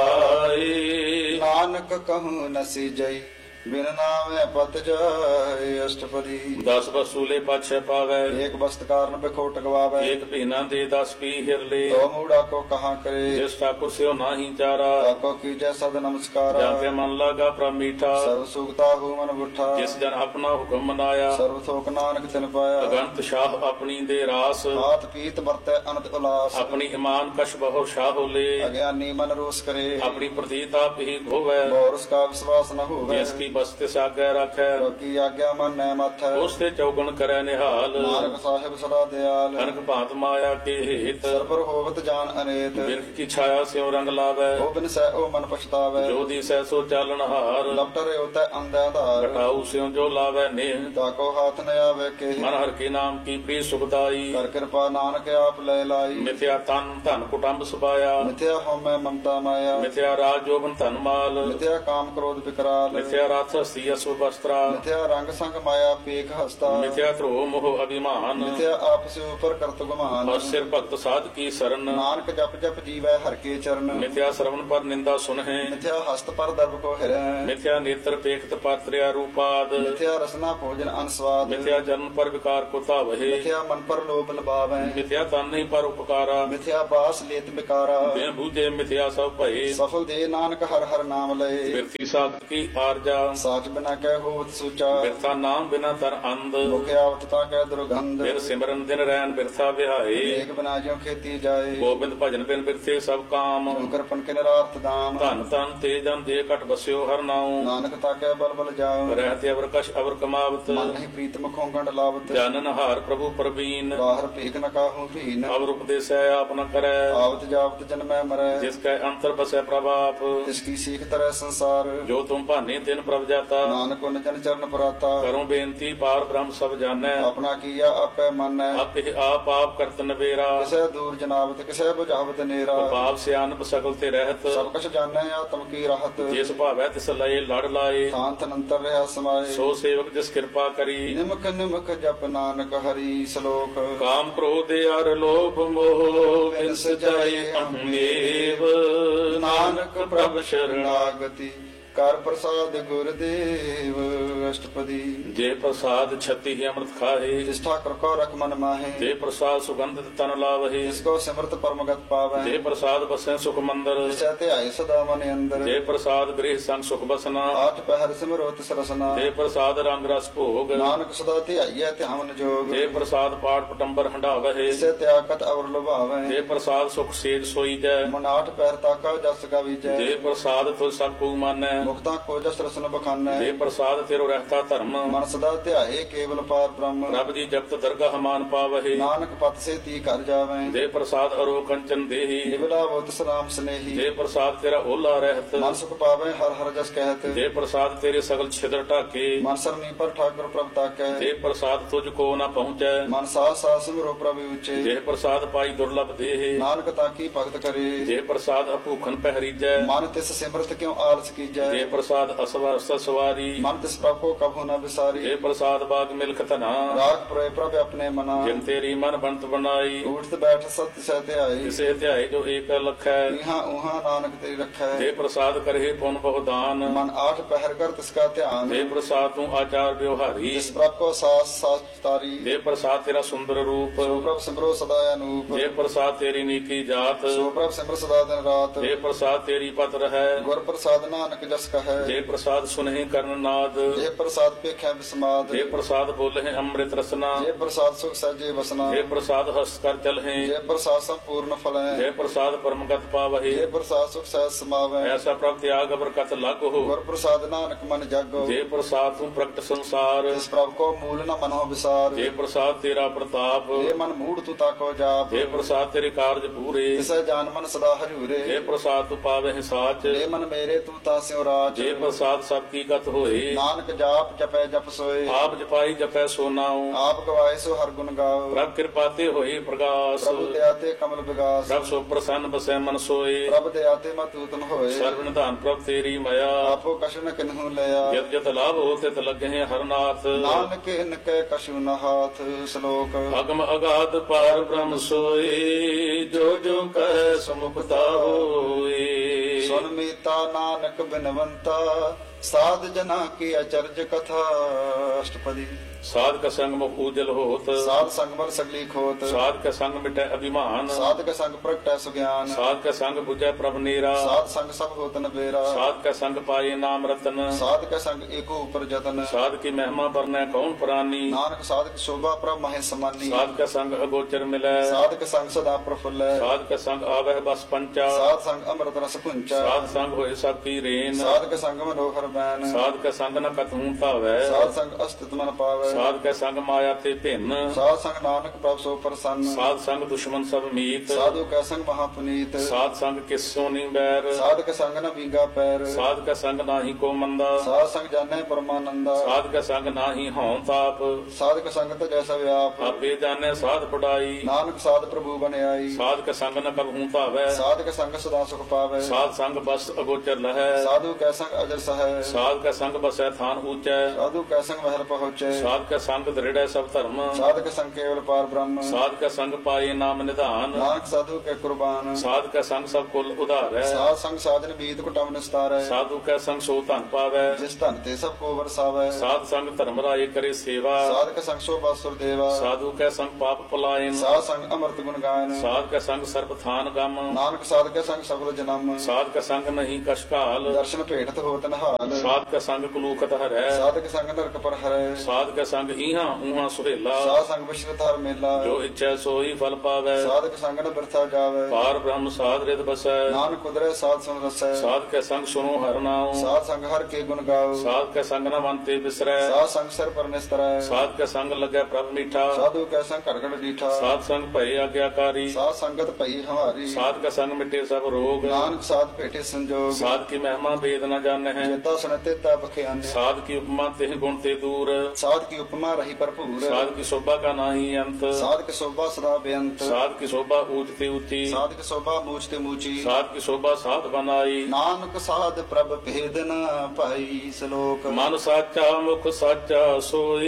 ਸੁਆਈ ਨਾਨਕ ਕਹੂੰ ਨਸੀ ਜਈ ਬਿਨ ਨਾਮੈ ਪਤ ਜਾਏ ਅਸ਼ਟਪਦੀ ਦਸ ਵਸੂਲੇ ਪਾਛੈ ਪਾਵੈ ਏਕ ਬਸਤ ਕਾਰਨ ਬਿਖੋਟ ਗਵਾਵੇ ਏਕ ਭੀਨਾ ਦੇ ਦਸ ਪੀ ਹਿਰਲੇ ਤੋ ਮੂੜਾ ਕੋ ਕਹਾ ਕਰੇ ਜਿਸ ਠਾਕੁਰ ਸਿਓ ਨਾਹੀ ਚਾਰਾ ਤਾਕੋ ਕੀਜੈ ਸਦ ਨਮਸਕਾਰਾ ਜਾਂ ਤੇ ਮਨ ਲਾਗਾ ਪ੍ਰਭ ਮੀਠਾ ਸਰਬ ਸੁਖਤਾ ਹੂ ਮਨ ਬੁੱਠਾ ਜਿਸ ਜਨ ਆਪਣਾ ਹੁਕਮ ਮਨਾਇਆ ਸਰਬ ਥੋਕ ਨਾਨਕ ਤਿਨ ਪਾਇਆ ਅਗੰਤ ਸ਼ਾਹ ਆਪਣੀ ਦੇ ਰਾਸ ਹਾਥ ਪੀਤ ਵਰਤੈ ਅਨੰਤ ਉਲਾਸ ਆਪਣੀ ਇਮਾਨ ਕਸ਼ ਬਹੁ ਸ਼ਾਹ ਹੋਲੇ ਅਗਿਆਨੀ ਮਨ ਰੋਸ ਕਰੇ ਆਪਣੀ ਪ੍ਰਤੀਤ ਆਪ ਹੀ ਹੋਵੇ ਬੋਰਸ ਕਾ ਵਿਸ਼ਵਾਸ ਨ ਹੋਵੇ ਜਿਸ ਕੀ ਬਸਤਿ ਸਾਗੈ ਰੱਖੈ ਕੀ ਆਗਿਆ ਮਨ ਨੈ ਮਥੈ ਉਸ ਤੇ ਚੌਗਣ ਕਰੈ ਨਿਹਾਲ ਨਾਨਕ ਸਾਹਿਬ ਸਦਾ ਦਿਆਲ ਅਨਕ ਭਾਂਤ ਮਾਇਆ ਕੇ ਹੇਤ ਸਰਬਰ ਹੋਵਤ ਜਾਨ ਅਨੇਤ ਬਿਰਖ ਕੀ ਛਾਇਆ ਸਿਉ ਰੰਗ ਲਾਵੈ ਉਹ ਬਿਨ ਸਹਿ ਉਹ ਮਨ ਪਛਤਾਵੇ ਜੋ ਦੀ ਸਹਿ ਸੋ ਚਾਲਣ ਹਾਰ ਲਪਟਰੇ ਉਤੈ ਅੰਧਾ ਧਾਰ ਘਟਾਉ ਸਿਉ ਜੋ ਲਾਵੈ ਨੇਹ ਤਾਕੋ ਹਾਥ ਨ ਆਵੇ ਕੇ ਮਨ ਹਰ ਕੇ ਨਾਮ ਕੀ ਪ੍ਰੀ ਸੁਖਦਾਈ ਕਰ ਕਿਰਪਾ ਨਾਨਕ ਆਪ ਲੈ ਲਾਈ ਮਿਥਿਆ ਤਨ ਧਨ ਕੁਟੰਬ ਸੁਪਾਇਆ ਮਿਥਿਆ ਹਉਮੈ ਮਮਤਾ ਮਾਇਆ ਮਿਥਿਆ ਰਾਜ ਜੋਬਨ ਧਨ ਮਾਲ ਮਿਥਿਆ ਕਾਮ ਕ੍ਰੋਧ ਵਿਕਰਾਲ ਮਿਥਿਆ ਰਥ ਹਸਤੀ ਅਸੁ ਬਸਤਰਾ ਮਿਥਿਆ ਰੰਗ ਸੰਗ ਮਾਇਆ ਪੇਖ ਹਸਤਾ ਮਿਥਿਆ ਧਰੋ ਮੋਹ ਅਭਿਮਾਨ ਮਿਥਿਆ ਆਪਸ ਉਪਰ ਕਰਤ ਗੁਮਾਨ ਔਰ ਸਿਰ ਭਗਤ ਸਾਧ ਕੀ ਸਰਨ ਨਾਨਕ ਜਪ ਜਪ ਜੀਵੈ ਹਰ ਕੇ ਚਰਨ ਮਿਥਿਆ ਸਰਵਨ ਪਰ ਨਿੰਦਾ ਸੁਨਹਿ ਮਿਥਿਆ ਹਸਤ ਪਰ ਦਰਬ ਕੋ ਹਿਰੈ ਮਿਥਿਆ ਨੇਤਰ ਪੇਖਤ ਪਾਤਰਿਆ ਰੂਪਾਦ ਮਿਥਿਆ ਰਸਨਾ ਭੋਜਨ ਅਨਸਵਾਦ ਮਿਥਿਆ ਜਨਮ ਪਰ ਵਿਕਾਰ ਕੋ ਧਾਵਹਿ ਮਿਥਿਆ ਮਨ ਪਰ ਲੋਭ ਲਬਾਵੈ ਮਿਥਿਆ ਤਨ ਨਹੀਂ ਪਰ ਉਪਕਾਰਾ ਮਿਥਿਆ ਬਾਸ ਲੇਤ ਬਿਕਾਰਾ ਬਿਨ ਬੂਝੇ ਮਿਥਿਆ ਸਭ ਭਏ ਸਫਲ ਦੇ ਨਾਨਕ ਹਰ ਹਰ ਨਾਮ ਲਏ ਬਿਰਤੀ ਸਾਖਤ ਕੀ ਆਰਜਾ ਸਾਚ ਬਿਨਾ ਕਹਿ ਹੋਵਤ ਸੁਚਾ ਬਿਰਥਾ ਨਾਮ ਬਿਨਾ ਤਰ ਅੰਧ ਮੁਖ ਆਵਤ ਤਾ ਕਹਿ ਦੁਰਗੰਧ ਬਿਨ ਸਿਮਰਨ ਦਿਨ ਰੈਨ ਬਿਰਥਾ ਵਿਹਾਏ ਏਕ ਬਿਨਾ ਜਿਉ ਖੇਤੀ ਜਾਏ ਗੋਬਿੰਦ ਭਜਨ ਬਿਨ ਬਿਰਥੇ ਸਭ ਕਾਮ ਸ਼ੰਕਰ ਪਨ ਕੇ ਨਰਾਰਥ ਦਾਮ ਧਨ ਤਨ ਤੇ ਜਨ ਦੇ ਘਟ ਬਸਿਓ ਹਰ ਨਾਉ ਨਾਨਕ ਤਾ ਕਹਿ ਬਲ ਬਲ ਜਾਉ ਰਹਿਤੇ ਅਵਰ ਕਛ ਅਵਰ ਕਮਾਵਤ ਮਨ ਨਹੀਂ ਪ੍ਰੀਤ ਮੁਖੋਂ ਗੰਡ ਲਾਵਤ ਜਾਨਨ ਹਾਰ ਪ੍ਰਭੂ ਪ੍ਰਵੀਨ ਬਾਹਰ ਭੇਖ ਨ ਕਾਹੂ ਭੀਨ ਅਵਰ ਉਪਦੇਸੈ ਆਪ ਨ ਕਰੈ ਆਵਤ ਜਾਵਤ ਜਨਮੈ ਮਰੈ ਜਿਸ ਕੈ ਅੰਤਰ ਬਸੈ ਪ੍ਰਭਾਪ ਤਿਸ ਕੀ ਸੀਖ ਤਰੈ ਸੰਸਾਰ ਜੋ ਤੁਮ ਭਾਨੇ ਤਿਨ ਪ੍ਰਭ ਜਾਤਾ ਨਾਨਕ ਉਨ ਜਨ ਚਰਨ ਪਰਾਤਾ ਕਰੋ ਬੇਨਤੀ ਪਾਰ ਬ੍ਰਹਮ ਸਭ ਜਾਣੈ ਆਪਣਾ ਕੀਆ ਆਪੈ ਮੰਨੈ ਆਪੇ ਆਪ ਆਪ ਕਰਤ ਨਵੇਰਾ ਕਿਸੇ ਦੂਰ ਜਨਾਵਤ ਕਿਸੇ ਬੁਝਾਵਤ ਨੇਰਾ ਪਾਪ ਸਿਆਨਪ ਸਗਲ ਤੇ ਰਹਿਤ ਸਭ ਕਛ ਜਾਣੈ ਆਤਮ ਕੀ ਰਹਤ ਜਿਸ ਭਾਵੈ ਤਿਸ ਲਏ ਲੜ ਲਾਏ ਥਾਂਤ ਅਨੰਤਰ ਰਹਾ ਸਮਾਏ ਸੋ ਸੇਵਕ ਜਿਸ ਕਿਰਪਾ ਕਰੀ ਨਿਮਕ ਨਿਮਕ ਜਪ ਨਾਨਕ ਹਰੀ ਸ਼ਲੋਕ ਕਾਮ ਕ੍ਰੋਧ ਅਰ ਲੋਭ ਮੋਹ ਬਿਨ ਸਜਾਏ ਅਹਮੇਵ ਨਾਨਕ ਪ੍ਰਭ ਸ਼ਰਣਾਗਤੀ ਕਰ ਪ੍ਰਸਾਦ ਗੁਰਦੇਵ ਅਸ਼ਟਪਦੀ ਜੇ ਪ੍ਰਸਾਦ ਛਤੀ ਹੀ ਅੰਮ੍ਰਿਤ ਖਾਏ ਜਿਸ ਠਾਕੁਰ ਕੋ ਰਖ ਮਨ ਮਾਹੇ ਜੇ ਪ੍ਰਸਾਦ ਸੁਗੰਧਿਤ ਤਨ ਲਾਵਹਿ ਜਿਸ ਕੋ ਸਿਮਰਤ ਪਰਮਗਤ ਪਾਵੈ ਜੇ ਪ੍ਰਸਾਦ ਬਸੈ ਸੁਖ ਮੰਦਰ ਜਿਸੈ ਧਿਆਏ ਸਦਾ ਮਨ ਅੰਦਰ ਜੇ ਪ੍ਰਸਾਦ ਗ੍ਰਹਿ ਸੰਗ ਸੁਖ ਬਸਨਾ ਆਠ ਪਹਿਰ ਸਿਮਰੋ ਤਿਸ ਰਸਨਾ ਜੇ ਪ੍ਰਸਾਦ ਰੰਗ ਰਸ ਭੋਗ ਨਾਨਕ ਸਦਾ ਧਿਆਈਐ ਧਿਆਨ ਜੋਗ ਜੇ ਪ੍ਰਸਾਦ ਪਾਠ ਪਟੰਬਰ ਹੰਡਾਵਹਿ ਜਿਸੈ ਤਿਆਗਤ ਅਵਰ ਲੁਭਾਵੈ ਜੇ ਪ੍ਰਸਾਦ ਸੁਖ ਸੇਜ ਸੋਈ ਜੈ ਮਨ ਆਠ ਪਹਿਰ ਤਾਕਾ ਜਸ ਗਾਵੀਜੈ ਜੇ ਪ੍ਰਸਾਦ ਤੁ ਸਭ ਕੋ ਮਾਨੈ ਮੁਕਤਾ ਕੋ ਜਸ ਰਸਨ ਬਖਾਨੈ ਜੇ ਪ੍ਰਸਾਦ ਤੇਰੋ ਰਹਿਤਾ ਧਰਮ ਮਨ ਸਦਾ ਧਿਆਏ ਕੇਵਲ ਪਾਰ ਬ੍ਰਹਮ ਰੱਬ ਦੀ ਜਪਤ ਦਰਗਾਹ ਮਾਨ ਪਾਵਹਿ ਨਾਨਕ ਪਤ ਸੇ ਤੀ ਕਰ ਜਾਵੈ ਜੇ ਪ੍ਰਸਾਦ ਅਰੋ ਕੰਚਨ ਦੇਹੀ ਨਿਵਲਾ ਬੋਤ ਸਲਾਮ ਸਨੇਹੀ ਜੇ ਪ੍ਰਸਾਦ ਤੇਰਾ ਓਲਾ ਰਹਿਤ ਮਨ ਸੁਖ ਪਾਵੈ ਹਰ ਹਰ ਜਸ ਕਹਿਤ ਜੇ ਪ੍ਰਸਾਦ ਤੇਰੇ ਸਗਲ ਛਿਦਰ ਢਾਕੇ ਮਨ ਸਰਨੀ ਪਰ ਠਾਕੁਰ ਪ੍ਰਭ ਤਾਕੈ ਜੇ ਪ੍ਰਸਾਦ ਤੁਝ ਕੋ ਨਾ ਪਹੁੰਚੈ ਮਨ ਸਾਸ ਸਾਸ ਸਿਮਰੋ ਪ੍ਰਭ ਉਚੇ ਜੇ ਪ੍ਰਸਾਦ ਪਾਈ ਦੁਰਲਭ ਦੇਹ ਨਾਨਕ ਤਾਕੀ ਭਗਤ ਕਰੇ ਜੇ ਪ੍ਰਸਾਦ ਅਭੂਖਨ ਪਹਿਰੀਜੈ ਮਨ ਤਿਸ ਸਿਮਰਤ ਕਿਉ ਆਲਸ ਕੀਜੈ ਜੇ ਪ੍ਰਸਾਦ ਅਸਵਰ ਸਵਾਰੀ ਮਨ ਤਿਸ ਪ੍ਰਭ ਕੋ ਕਭੂ ਨ ਵਿਸਾਰੀ ਜੇ ਪ੍ਰਸਾਦ ਬਾਗ ਮਿਲਖ ਧਨਾ ਰਾਗ ਪ੍ਰੇ ਪ੍ਰਭ ਆਪਣੇ ਮਨਾ ਜਿਨ ਤੇਰੀ ਮਨ ਬੰਤ ਬਣਾਈ ਉਠਤ ਬੈਠ ਸਤ ਸਹਿ ਧਿਆਈ ਕਿਸੇ ਧਿਆਏ ਜੋ ਏਕ ਲਖੈ ਇਹਾਂ ਉਹਾਂ ਨਾਨਕ ਤੇਰੀ ਰੱਖੈ ਜੇ ਪ੍ਰਸਾਦ ਕਰਹਿ ਪੁਨ ਬਹੁ ਦਾਨ ਮਨ ਆਠ ਪਹਿਰ ਕਰ ਤਿਸ ਕਾ ਧਿਆਨ ਜੇ ਪ੍ਰਸਾਦ ਤੂੰ ਆਚਾਰ ਵਿਵਹਾਰੀ ਜਿਸ ਪ੍ਰਭ ਕੋ ਸਾਸ ਸਾਸ ਤਾਰੀ ਜੇ ਪ੍ਰਸਾਦ ਤੇਰਾ ਸੁੰਦਰ ਰੂਪ ਸੋ ਪ੍ਰਭ ਸਿਮਰੋ ਸਦਾ ਅਨੂਪ ਜੇ ਪ੍ਰਸਾਦ ਤੇਰੀ ਨੀਕੀ ਜਾਤ ਸੋ ਪ੍ਰਭ ਸਿਮਰ ਸਦਾ ਦਿਨ ਰਾਤ ਜੇ ਪ੍ਰਸਾਦ ਤੇਰੀ ਪਤ ਰਹੈ ਗੁਰ ਪ੍ਰਸਾਦ ਨਾਨਕ ਜਸ ਜਸ ਕਹੈ ਜੇ ਪ੍ਰਸਾਦ ਸੁਨਹਿ ਕਰਨ ਨਾਦ ਜੇ ਪ੍ਰਸਾਦ ਪੇਖੈ ਬਿਸਮਾਦ ਜੇ ਪ੍ਰਸਾਦ ਬੋਲਹਿ ਅੰਮ੍ਰਿਤ ਰਸਨਾ ਜੇ ਪ੍ਰਸਾਦ ਸੁਖ ਸਹਿਜੇ ਵਸਨਾ ਜੇ ਪ੍ਰਸਾਦ ਹਸ ਕਰ ਚਲਹਿ ਜੇ ਪ੍ਰਸਾਦ ਸੰਪੂਰਨ ਫਲੈ ਜੇ ਪ੍ਰਸਾਦ ਪਰਮਗਤ ਪਾਵਹਿ ਜੇ ਪ੍ਰਸਾਦ ਸੁਖ ਸਹਿਜ ਸਮਾਵੈ ਐਸਾ ਪ੍ਰਭ ਤਿਆਗ ਬਰਕਤ ਲਾਗੋ ਗੁਰ ਪ੍ਰਸਾਦ ਨਾਨਕ ਮਨ ਜਾਗੋ ਜੇ ਪ੍ਰਸਾਦ ਤੂੰ ਪ੍ਰਗਟ ਸੰਸਾਰ ਜਿਸ ਪ੍ਰਭ ਕੋ ਮੂਲ ਨ ਮਨੋ ਵਿਸਾਰ ਜੇ ਪ੍ਰਸਾਦ ਤੇਰਾ ਪ੍ਰਤਾਪ ਜੇ ਮਨ ਮੂੜ ਤੂੰ ਤਾਕੋ ਜਾਪ ਜੇ ਪ੍ਰਸਾਦ ਤੇਰੇ ਕਾਰਜ ਪੂਰੇ ਤਿਸੈ ਜਾਨ ਮਨ ਸਦਾ ਹਜੂਰੇ ਜੇ ਪ੍ਰਸਾਦ ਤੂੰ ਪਾਵਹਿ ਸਾਚ ਜੇ ਮਨ ਮੇਰੇ ਤੂੰ ਤਾਂ ਸਿਉ ਰਾਜ ਜੇ ਪ੍ਰਸਾਦ ਸਭ ਕੀ ਗਤ ਹੋਏ ਨਾਨਕ ਜਾਪ ਜਪੈ ਜਪ ਸੋਏ ਆਪ ਜਪਾਈ ਜਪੈ ਸੋ ਨਾਉ ਆਪ ਗਵਾਏ ਸੋ ਹਰ ਗੁਣ ਗਾਓ ਪ੍ਰਭ ਕਿਰਪਾ ਤੇ ਹੋਏ ਪ੍ਰਗਾਸ ਪ੍ਰਭੂ ਦਇਆ ਤੇ ਕਮਲ ਵਿਗਾਸ ਪ੍ਰਭ ਸੋ ਪ੍ਰਸੰਨ ਬਸੈ ਮਨ ਸੋਏ ਪ੍ਰਭ ਦਇਆ ਤੇ ਮਤੂਤਨ ਹੋਏ ਸਰਵ ਨਿਧਾਨ ਪ੍ਰਭ ਤੇਰੀ ਮਾਇਆ ਆਪੋ ਕਛੁ ਨ ਕਿਨਹੂ ਲਿਆ ਜਤ ਜਤ ਲਾਭ ਹੋ ਤਿਤ ਲੱਗਹਿ ਹਰਨਾਥ ਨਾਨਕ ਇਨ ਕੈ ਕਛੁ ਨ ਹਾਥ ਸ਼ਲੋਕ ਅਗਮ ਅਗਾਧ ਪਾਰ ਬ੍ਰਹਮ ਸੋਏ ਜੋ ਜੋ ਕਹਿ ਸਮੁਖਤਾ ਹੋਏ ਸੁਨ ਮੀਤਾ ਨਾਨਕ ਬਿਨਵੰਤਾ ਸਾਧ ਜਨਾ ਕੀ ਅਚਰਜ ਕਥਾ ਅਸ਼ਟਪਦੀ ਸਾਧ ਕਾ ਸੰਗ ਮੁਖ ਉਜਲ ਹੋਤ ਸਾਧ ਸੰਗ ਬਲ ਸਗਲੀ ਖੋਤ ਸਾਧ ਕਾ ਸੰਗ ਮਿਟੈ ਅਭਿਮਾਨ ਸਾਧ ਕਾ ਸੰਗ ਪ੍ਰਗਟੈ ਸੁਗਿਆਨ ਸਾਧ ਕਾ ਸੰਗ 부ਜੈ ਪ੍ਰਭ ਨੀਰਾ ਸਾਧ ਸੰਗ ਸਭ ਹੋਤਨ ਬੇਰਾ ਸਾਧ ਕਾ ਸੰਗ ਪਾਏ ਨਾਮ ਰਤਨ ਸਾਧ ਕਾ ਸੰਗ ਏਕੋ ਉਪਰ ਜਤਨ ਸਾਧ ਕੀ ਮਹਿਮਾ ਬਰਨੈ ਕੌਣ ਪ੍ਰਾਨੀ ਨਾਨਕ ਸਾਧ ਕੀ ਸ਼ੋਭਾ ਪ੍ਰਭ ਮਹਿ ਸਮਾਨੀ ਸਾਧ ਕਾ ਸੰਗ ਅਗੋਚਰ ਮਿਲੈ ਸਾਧ ਕਾ ਸੰਗ ਸਦਾ ਪ੍ਰਫੁੱਲੈ ਸਾਧ ਕਾ ਸੰਗ ਆਵਹਿ ਬਸ ਪੰਚਾ ਸਾਧ ਸੰਗ ਅੰਮ੍ਰਿਤ ਰਸ ਪੁੰਚਾ ਸਾਧ ਸੰਗ ਹੋਏ ਸਭ ਕੀ ਰੇਨ ਸਾਧ ਕਾ ਸੰਗ ਮਨੋਹਰ ਬੈਨ ਸਾਧ ਕਾ ਸੰਗ ਨ ਕਤਹੂ ਧਾਵੈ ਸਾਧ ਸੰਗ ਅਸਤਿਤ ਮਨ ਪਾਵੈ ਸਾਧ ਕਾ ਸੰਗ ਮਾਇਆ ਤੇ ਭਿੰਨ ਸਾਧ ਸੰਗ ਨਾਨਕ ਪ੍ਰਭ ਸੋ ਪ੍ਰਸੰਨ ਸਾਧ ਸੰਗ ਦੁਸ਼ਮਨ ਸਭ ਮੀਤ ਸਾਧੂ ਕਾ ਸੰਗ ਮਹਾ ਪੁਨੀਤ ਸਾਧ ਸੰਗ ਕਿਸੋ ਨੀ ਬੈਰ ਸਾਧ ਕਾ ਸੰਗ ਨ ਵਿੰਗਾ ਪੈਰ ਸਾਧ ਕਾ ਸੰਗ ਨਾਹੀ ਕੋ ਮੰਦਾ ਸਾਧ ਸੰਗ ਜਾਣੈ ਪਰਮਾਨੰਦਾ ਸਾਧ ਕਾ ਸੰਗ ਨਾਹੀ ਹਉ ਤਾਪ ਸਾਧ ਕਾ ਸੰਗ ਤੇ ਜੈਸਾ ਵਿਆਪ ਆਪੇ ਜਾਣੈ ਸਾਧ ਪੜਾਈ ਨਾਨਕ ਸਾਧ ਪ੍ਰਭੂ ਬਣਾਈ ਸਾਧ ਕਾ ਸੰਗ ਨ ਕਬਹੂ ਧਾਵੈ ਸਾਧ ਕਾ ਸੰਗ ਸਦਾ ਸੁਖ ਪਾਵੈ ਸਾਧ ਸੰਗ ਬਸ ਅਗੋਚਰ ਲਹੈ ਸਾਧੂ ਕਾ ਸੰਗ ਅਜਰ ਸਹੈ ਸਾਧ ਕਾ ਸੰਗ ਬਸੈ ਥਾਨ ਊਚੈ ਸਾਧੂ ਕਾ ਸੰਗ ਮਹਿਲ ਪਹੁੰਚੈ ਸਾਧ ਕਾ ਸੰਗ ਦ੍ਰਿੜੈ ਸਭ ਧਰਮ ਸਾਧ ਕਾ ਸੰਗ ਕੇਵਲ ਪਾਰ ਬ੍ਰਹਮ ਸਾਧ ਕਾ ਸੰਗ ਪਾਏ ਨਾਮ ਨਿਧਾਨ ਨਾਨਕ ਸਾਧੂ ਕੇ ਕੁਰਬਾਨ ਸਾਧ ਕਾ ਸੰਗ ਸਭ ਕੁਲ ਉਧਾਰੈ ਸਾਧ ਸੰਗ ਸਾਧਨ ਬੀਤ ਕੁਟਮ ਨਿਸਤਾਰੈ ਸਾਧੂ ਕਾ ਸੰਗ ਸੋ ਧਨ ਪਾਵੈ ਜਿਸ ਧਨ ਤੇ ਸਭ ਕੋ ਵਰਸਾਵੈ ਸਾਧ ਸੰਗ ਧਰਮ ਰਾਏ ਕਰੇ ਸੇਵਾ ਸਾਧ ਕਾ ਸੰਗ ਸੋ ਬਾਸੁਰ ਦੇਵਾ ਸਾਧੂ ਕਾ ਸੰਗ ਪਾਪ ਪਲਾਇਨ ਸਾਧ ਸੰਗ ਅੰਮ੍ਰਿਤ ਗੁਣ ਗਾਇਨ ਸਾਧ ਕਾ ਸੰਗ ਸਰਬ ਥਾਨ ਗਮ ਨਾਨਕ ਸਾਧ ਕਾ ਸੰਗ ਸਫਲ ਜਨਮ ਸਾਧ ਕਾ ਸੰਗ ਨਹੀਂ ਕਸ਼ਕਾਲ ਦਰਸ਼ਨ ਭੇਟਤ ਹੋਤ ਨਹਾਲ ਸਾਧ ਕਾ ਸੰਗ ਕਲੂਖਤ ਹਰੈ ਸਾਧ ਕਾ ਸੰਗ ਨਰਕ ਪਰ ਹਰੈ ਸਾਧ ਕਾ ਸੰਗ ਈਹਾਂ ਊਹਾਂ ਸੁਹੇਲਾ ਸਾਧ ਸੰਗ ਵਿਸ਼ਰਤ ਹਰ ਮੇਲਾ ਜੋ ਇੱਛੈ ਸੋਈ ਫਲ ਪਾਵੈ ਸਾਧ ਕਾ ਸੰਗ ਨ ਬਿਰਥਾ ਜਾਵੈ ਪਾਰ ਬ੍ਰਹਮ ਸਾਧ ਰਿਤ ਬਸੈ ਨਾਨਕ ਕੁਦਰੈ ਸਾਧ ਸੁਨ ਰਸੈ ਸਾਧ ਕਾ ਸੰਗ ਸੁਨੋ ਹਰ ਨਾਉ ਸਾਧ ਸੰਗ ਹਰ ਕੇ ਗੁਣ ਗਾਓ ਸਾਧ ਕਾ ਸੰਗ ਨ ਮੰਤੇ ਬਿਸਰੈ ਸਾਧ ਸੰਗ ਸਰ ਪਰ ਨਿਸਤਰੈ ਸਾਧ ਕਾ ਸੰਗ ਲੱਗੈ ਪ੍ਰਭ ਮੀਠਾ ਸਾਧੂ ਕਾ ਸੰਗ ਘੜ ਘੜ ਡੀਠਾ ਸਾਧ ਸੰਗ ਭਏ ਆਗਿਆਕਾਰੀ ਸਾਧ ਸੰਗਤ ਭਈ ਹਮਾਰੀ ਸਾਧ ਕਾ ਸੰਗ ਮਿਟੇ ਸਭ ਰੋਗ ਨਾਨਕ ਸਾਧ ਭੇਟੇ ਸੰਜੋਗ ਸਾਧ ਕੀ ਮਹਿਮਾ ਭੇਦ ਨ ਜਾਣਹਿ ਚੇਤਾ ਸੁਨਤੇ ਤਾ ਬਖਿਆਨ ਸਾਧ ਕੀ ਉਪਮਾ ਤਿਹ ਗੁਣ ਤੇ ਦੂਰ ਸਾਧ ਕੀ ਉਪਮਾ ਰਹੀ ਭਰਪੂਰ ਸਾਧ ਕੀ ਸ਼ੋਭਾ ਕਾ ਨਾਹੀ ਅੰਤ ਸਾਧ ਕੀ ਸੋਭਾ ਸਦਾ ਬੇਅੰਤ ਸਾਧ ਕੀ ਸ਼ੋਭਾ ਊਚ ਤੇ ਉੱਚੀ ਸਾਧ ਕੀ ਸੋਭਾ ਮੂਚ ਤੇ ਮੂਚੀ ਸਾਧ ਕੀ ਸ਼ੋਭਾ ਸਾਧ ਬਨਾਈ ਨਾਨਕ ਸਾਧ ਪ੍ਰਭ ਭੇਦ ਨ ਭਾਈ ਸ਼ਲੋਕ ਮਨ ਸਾਚਾ ਮੁਖ ਸਾਚਾ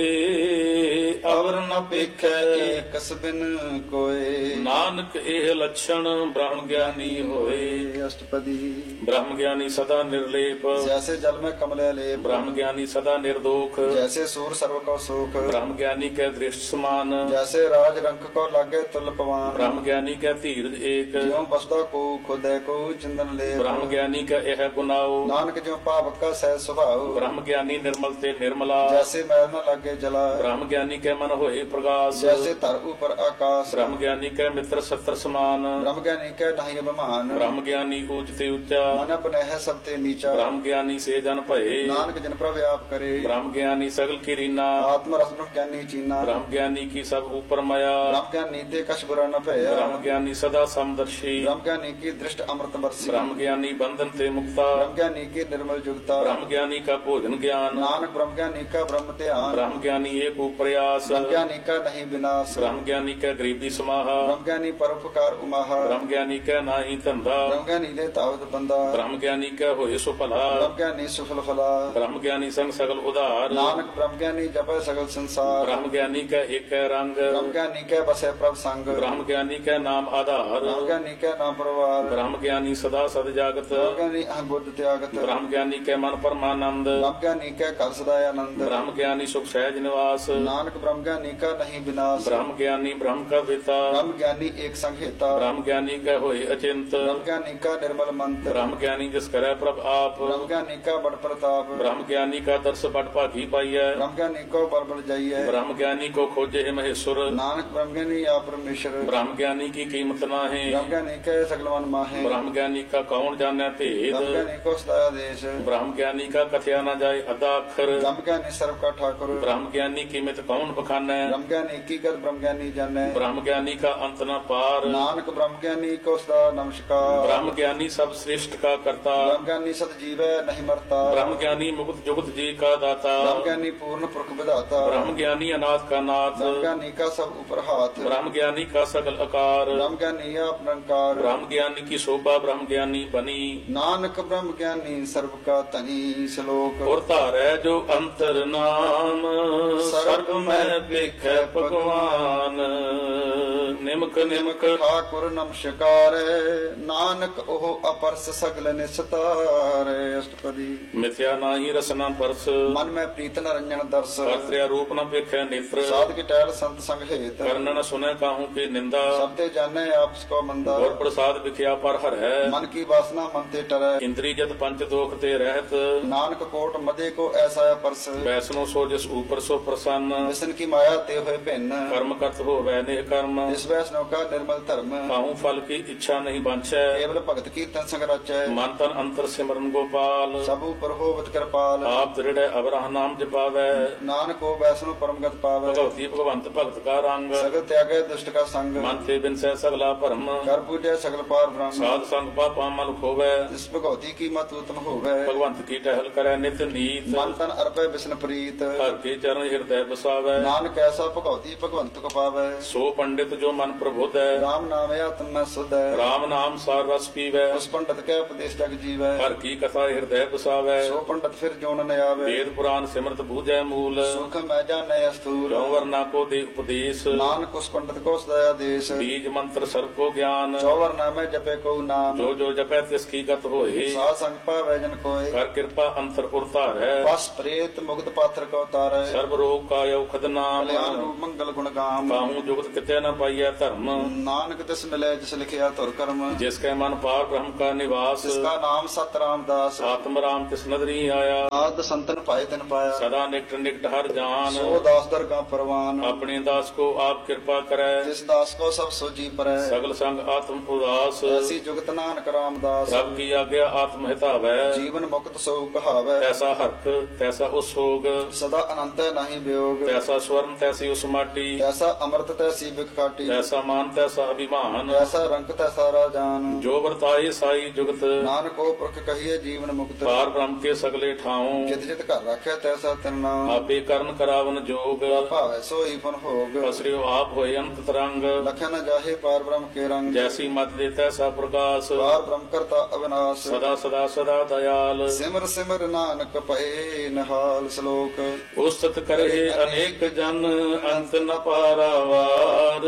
ਸੋਏ ਅਵਰ ਨ ਪੇਖੈ ਏਕਸ ਬਿਨ ਕੋਏ ਨਾਨਕ ਇਹ ਲਛਣ ਬ੍ਰਹਮ ਗਿਆਨੀ ਹੋਏ ਅਸ਼ਟਪਦੀ ਬ੍ਰਹਮ ਗਿਆਨੀ ਸਦਾ ਨਿਰਲੇਪ ਜੈਸੇ ਜਲ ਮੈਂ ਕਮਲੇ ਲੇਪ ਬ੍ਰਹਮ ਗਿਆਨੀ ਸਦਾ ਨਿਰਦੋਖ ਜੈਸੇ ਸੂਰ ਸਰਵ ਕੋ ਸੁਖ ਬ੍ਰਹਮ ਗਿਆਨੀ ਕੈ ਦ੍ਰਿਸ਼ਟ ਸਮਾਨ ਜੈਸੇ ਰਾਜ ਰੰਕ ਕੋ ਲਾਗੇ ਤੁਲ ਪਵਾਨ ਬ੍ਰਹਮ ਗਿਆਨੀ ਕੈ ਧੀਰਜ ਏਕ ਜਿਉ ਬਸਦਾ ਕੋ ਖੁਦੈ ਕੋ ਚੰਦਨ ਲੈ ਬ੍ਰਹਮ ਗਿਆਨੀ ਕੈ ਇਹ ਗੁਨਾਉ ਨਾਨਕ ਜਿਉ ਪਾਵਕ ਕਾ ਸਹਿ ਸੁਭਾਉ ਬ੍ਰਹਮ ਗਿਆਨੀ ਨਿਰਮਲ ਤੇ ਨਿਰਮਲਾ ਜੈਸੇ ਮੈਲ ਨ ਲਾਗੇ ਜਲਾ ਬ੍ਰਹਮ ਗਿਆਨੀ ਕੈ ਮਨ ਹੋਏ ਪ੍ਰਗਾਸ ਜੈਸੇ ਧਰ ਉਪਰ ਆਕਾਸ਼ ਬ੍ਰਹਮ ਗਿਆਨੀ ਕੈ ਮਿੱਤਰ ਸੱਤਰ ਸਮਾਨ ਬ੍ਰਹਮ ਗਿਆਨੀ ਕੈ ਨਹੀਂ ਅਭਿਮਾਨ ਬ੍ਰਹਮ ਗਿਆਨੀ ਊਚ ਤੇ ਉੱਚਾ ਮਨ ਬਨਹਿ ਸਭ ਤੇ ਨੀਚਾ ਬ੍ਰਹਮ ਗਿਆਨੀ ਸੇ ਜਨ ਭਏ ਨਾਨਕ ਜਿਨ ਪ੍ਰਭ ਆਪ ਕਰੇ ਬ੍ਰਹਮ ਗਿਆਨੀ ਸਗਲ ਕੀ ਰੀਨਾ ਆਤਮ ਰਸ ਬ੍ਰਹਮ ਗਿਆਨੀ ਚੀਨਾ ਬ੍ਰਹਮ ਗਿਆਨੀ ਕੀ ਸਭ ਉਪਰ ਮਾਇਆ ਬ੍ਰਹਮ ਗਿਆਨੀ ਤੇ ਕਛ ਬੁਰਾ ਨ ਭਇਆ ਬ੍ਰਹਮ ਗਿਆਨੀ ਸਦਾ ਸਮਦਰਸ਼ੀ ਬ੍ਰਹਮ ਗਿਆਨੀ ਕੀ ਦ੍ਰਿਸ਼ਟ ਅੰਮ੍ਰਿਤ ਬਰਸੀ ਬ੍ਰਹਮ ਗਿਆਨੀ ਬੰਧਨ ਤੇ ਮੁਕਤਾ ਬ੍ਰਹਮ ਗਿਆਨੀ ਕੀ ਨਿਰਮਲ ਜੁਗਤਾ ਬ੍ਰਹਮ ਗਿਆਨੀ ਕਾ ਭੋਜਨ ਗਿਆਨ ਨਾਨਕ ਬ੍ਰਹਮ ਗਿਆਨੀ ਕਾ ਬ੍ਰਹਮ ਧਿਆਨ ਬ੍ਰਹਮ ਗਿਆਨੀ ਏਕ ਉਪਰਿਆਸ ਬ੍ਰਹਮ ਗਿਆਨੀ ਕਾ ਨਹੀਂ ਵਿਨਾਸ਼ ਬ੍ਰਹਮ ਗਿਆਨੀ ਕੈ ਗਰੀਬੀ ਸਮਾਹਾ ਬ੍ਰਹਮ ਗਿਆਨੀ ਪਰਉਪਕਾਰ ਉਮਾਹਾ ਬ੍ਰਹਮ ਗਿਆਨੀ ਕੈ ਨਾਹੀ ਧੰਦਾ ਬ੍ਰਹਮ ਗਿਆਨੀ ਦੇ ਤਾਵਤ ਬੰਦਾ ਬ੍ਰਹਮ ਗਿਆਨੀ ਕੈ ਹੋਏ ਸੋ ਭਲਾ ਬ੍ਰਹਮ ਗਿਆਨੀ ਸੁਫਲ ਫਲਾ ਬ੍ਰਹਮ ਗਿਆਨੀ ਸੰਗ ਸਗਲ ਉਧਾਰ ਨਾਨਕ ਬ੍ਰਹਮ ਗਿਆਨੀ ਜਪੈ ਸਗਲ ਸੰਸਾਰ ਬ੍ਰਹਮ ਗਿਆਨੀ ਕੈ ਏਕੈ ਰੰਗ ਬ੍ਰਹਮ ਗਿਆਨੀ ਕੈ ਬਸੈ ਪ੍ਰਭ ਸੰਗ ਬ੍ਰਹਮ ਗਿਆਨੀ ਕੈ ਨਾਮ ਆਧਾਰ ਬ੍ਰਹਮ ਗਿਆਨੀ ਕੈ ਨਾਮ ਪਰਵਾਰ ਬ੍ਰਹਮ ਗਿਆਨੀ ਸਦਾ ਸਦ ਜਾਗਤ ਬ੍ਰਹਮ ਗਿਆਨੀ ਅਹ ਬੁੱਧ ਤਿਆਗਤ ਬ੍ਰਹਮ ਗਿਆਨੀ ਕੈ ਮਨ ਪਰਮਾਨੰਦ ਬ੍ਰਹਮ ਗਿਆਨੀ ਕੈ ਘਰ ਸਦਾ ਆਨੰਦ ਬ੍ਰਹਮ ਗਿਆਨੀ ਸੁਖ ਸਹਿਜ ਨਿਵਾਸ ਨਾਨਕ ਬ੍ਰਹਮ ਗਿਆਨੀ ਕਾ ਨਹੀਂ ਵਿਨਾਸ਼ ਬ੍ਰਹਮ ਗਿਆਨੀ ਬ੍ਰਹਮ ਕਾ ਵੇਤਾ ਬ੍ਰਹਮ ਗਿਆਨੀ ਏਕ ਸੰਘੇਤਾ ਬ੍ਰਹਮ ਗਿਆਨੀ ਕੈ ਹੋਏ ਅਚਿੰਤ ਬ੍ਰਹਮ ਗਿਆਨੀ ਕਾ ਨਿਰਮਲ ਮੰਤ ਬ੍ਰਹਮ ਗਿਆਨੀ ਜਿਸ ਕਰੈ ਪ੍ਰਭ ਆਪ ਬ੍ਰਹਮ ਗਿਆਨੀ ਕਾ बड़ प्रताप। ब्रह्म ज्ञानी का दर्श बट भागी पाइय। ब्रह्म ज्ञानी को बड़ बड़ जाइए। ब्रह्म ज्ञानी को खोजे है महेश्वर। नानक ब्रह्म ज्ञानी आप परमेश्वर। ब्रह्म ज्ञानी की कीमत ना है। ब्रह्म ज्ञानी के सगल मन माहे। ब्रह्म ज्ञानी का कौन जाने भेद। ब्रह्म ज्ञानी को सदाया देश। ब्रह्म ज्ञानी का कथया न जाए अदा अक्षर। ब्रह्म ज्ञानी सर्व का ठाकुर। ब्रह्म ज्ञानी कीमत कौन बखाने। ब्रह्म ज्ञानी की कर ब्रह्म ज्ञानी जाने। ब्रह्म ज्ञानी का अंत न पार। नानक ब्रह्म ज्ञानी को सदा नमस्कार। ब्रह्म ज्ञानी सब श्रेष्ठ का करता। ब्रह्म ज्ञानी सत जीवै नहीं मरता। ब्रह्म ज्ञानी मुकुट जुगत जी का दाता। ब्रह्म ज्ञानी पूर्ण पुरख विधाता। ब्रह्म ज्ञानी अनाथ का नाथ। ब्रह्म ज्ञानी का सब ऊपर हाथ। ब्रह्म ज्ञानी का सकल आकार। ब्रह्म ज्ञानी आप निरंकार। ब्रह्म ज्ञानी की शोभा ब्रह्म ज्ञानी बनी। नानक ब्रह्म ज्ञानी सर्व का तनी। श्लोक और धारै जो अंतर नाम सर्ब में पेखै भगवान। निमक निमक ठाकुर नमस्कार। नानक ओह अपरस सगल निस्तार। अष्टपदी। मिथ्या नाही रसना परस। मन में प्रीत न रंजन दर्श। कर्त्या रूप न पेखै नेत्र। साध की टहल संत संग हेत। कर्ण न सुनै काहू की निंदा। सबते जाने आपस को मंदा। और प्रसाद विख्या पर हर है। मन की वासना मन ते टरै। इंद्री जत पंच दोख ते रहत। नानक कोट मदे को ऐसा परस। वैष्णो सो जिस ऊपर सो प्रसन्न। विष्णु की माया ते हुए भिन्न। कर्म करत हो वैने कर्म। इस वैष्णव का निर्मल धर्म। काहू फल की इच्छा नहीं बांछै। केवल भगत कीर्तन संग रचै। मन तन अंतर सिमरन गोपाल। सब ऊपर होवत कृपाल। आप दृढ़ अबरह नाम जपावै। नानक को वैष्णव परम गत पावै। भगवती भगवंत भगत का रंग। सगल त्यागै दुष्ट का संग। मन ते बिन सै सगला भरम। कर पूजै सगल पार ब्रह्म। साध संग पापा मल खोवै। जिस भगवती की मत उत्तम होवै। भगवंत की टहल करै नित नीत। मन तन अर्पै विष्णु प्रीत। हर के चरण हृदय बसावै। नानक ऐसा भगवती भगवंत को पावै। सो पंडित जो मन प्रबुद्ध है। राम नाम आत्म में शुद्ध है। राम नाम सार रस पीवै। उस पंडित के उपदेश जग जीवै। हर की कथा हृदय बसावै। सो पंडित फिर जोन न आवे। वेद पुराण सिमरत बूझै मूल। सुख मैं जाने स्थूल। जो वरना को दे उपदेश। नानक उस पंडित को सदाया देश। बीज मंत्र सर्व को ज्ञान। चौवर नामे जपे को नाम। जो जो जपै तिसकी गत होए। साध संग पावै जन कोय। कर कृपा अंतर उरतार है। बस प्रेत मुक्त पात्र को तारै। सर्व रोग का औखद नाम। कल्याण रूप मंगल गुण गाम। काहू जुगत कितै न पाइय धर्म। नानक तिस मिलै जिस लिखिया तुर कर्म। जिसके मन पार ब्रह्म का निवास। जिसका नाम सत रामदास। आत्म राम तिस नदरी आया। आद संतन पाए तिन पाया। सदा निकट निकट हर जान। सो दास दरगाह परवान। अपने दास को आप कृपा करे। जिस दास को सब सोजी परै। सगल संग आत्म उदास। ऐसी जुगत नानक रामदास। सब की आज्ञा आत्म हितावै। जीवन मुक्त सो कहावै। तैसा हर्क तैसा उसोग। सदा अनंत नहीं वियोग। तैसा स्वर्ण तैसी उस माटी। तैसा अमृत तैसी बिख काटी। तैसा मान तैसा अभिमान। तैसा रंग तैसा राजान। जो वर्ताए साई जुगत। नानक को पुरख कहिए जीवन मुक्त। पार ब्रह्म के सगले ठाऊं। जित जित घर रखे तैसा तिन नाम। आपे करण करावन जोग। भावै सोई फन भोग। असरियो आप होए अंत तरंग। लखन जाहे पार ब्रह्म के रंग। जैसी मत दे तैसा प्रकाश। पार ब्रह्म करता अविनाश। सदा सदा सदा दयाल। सिमर सिमर नानक पए नहाल। श्लोक उस्तत करे अनेक जन अंत न पारावार।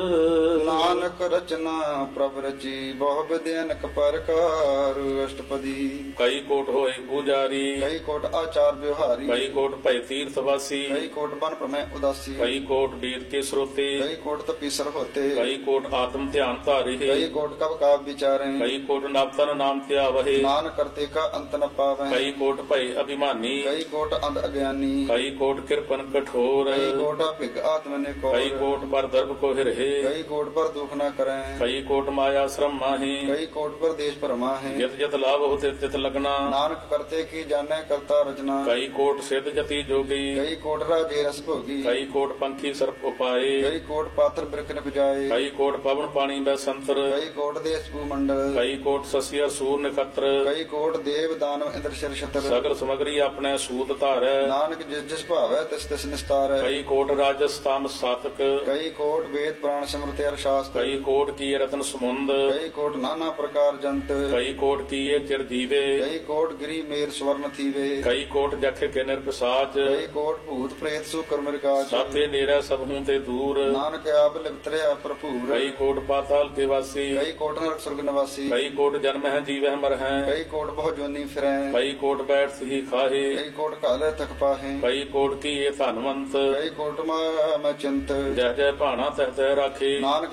नानक रचना प्रभ रची बहु विद्यनक परकार। अष्टपदी। कई कोट होए पुजारी। कई कोट आचार व्यवहारी। कई कोट भय तीर्थवासी। कई कोट बन प्रमेय उदासी। कई कोट वेद के श्रोते। कई कोट तपीसर होते। कई कोट आत्म ध्यान धारे। कई कोट कब काव विचारे। कई कोट नवतन नाम त्यावहे। नानक करते का अंत न पावे। कई कोट भय अभिमानी। कई कोट अंध अज्ञानी। कई कोट कृपन कठोर। कई कोट भिग आत्म ने को। कई कोट पर दर्भ को हिरहे। कई कोट पर दुख न करें। कई कोट माया श्रम माहे। कई कोट पर देश परमा है। जत जत लाभ होते तित लगना। नानक करते की जाने करता रचना। कई कोट सिद्ध जति जोगी। कई कोट राजे रस भोगी। कई कोट पंखी सर्प उपाए। कई कोट पात्र बिरख न बुझाए। कई कोट पवन पानी बै संतर। कई कोट देश भूमंडल। कई कोट सस्य सूर नक्षत्र। कई कोट देव दानव इंद्र शर छत्र। सगल समग्री अपने सूत धारै। नानक जिस जिस भावै तिस तिस निस्तार है। कई कोट राजस ताम सातक। कई कोट वेद पुराण स्मृति अर शास्त्र। कई कोट की रतन समुंद। कई कोट नाना प्रकार जंत। कई कोट की चिरजीवे। कई कोट गिरी मेर स्वर्ण थीवे। कई कोट जख के निर्पिसाच। कई कोट भूत प्रेत सुकर मृगाच। साथे नेरा सब हूं ते दूर। नानक आप लिपतरे भरपूर। कई कोट पाताल के वासी। कई कोट नरक स्वर्ग निवासी। कई कोट जन्म है जीवह मर है। कई कोट बहु जोनी फिरै। कई कोट बैठ ही खाहे। कई कोट काले तक पाहे। कई कोट की ये धनवंत। कई कोट माया में चिंत। जय जय भाना तह तह राखे। नानक सब किछ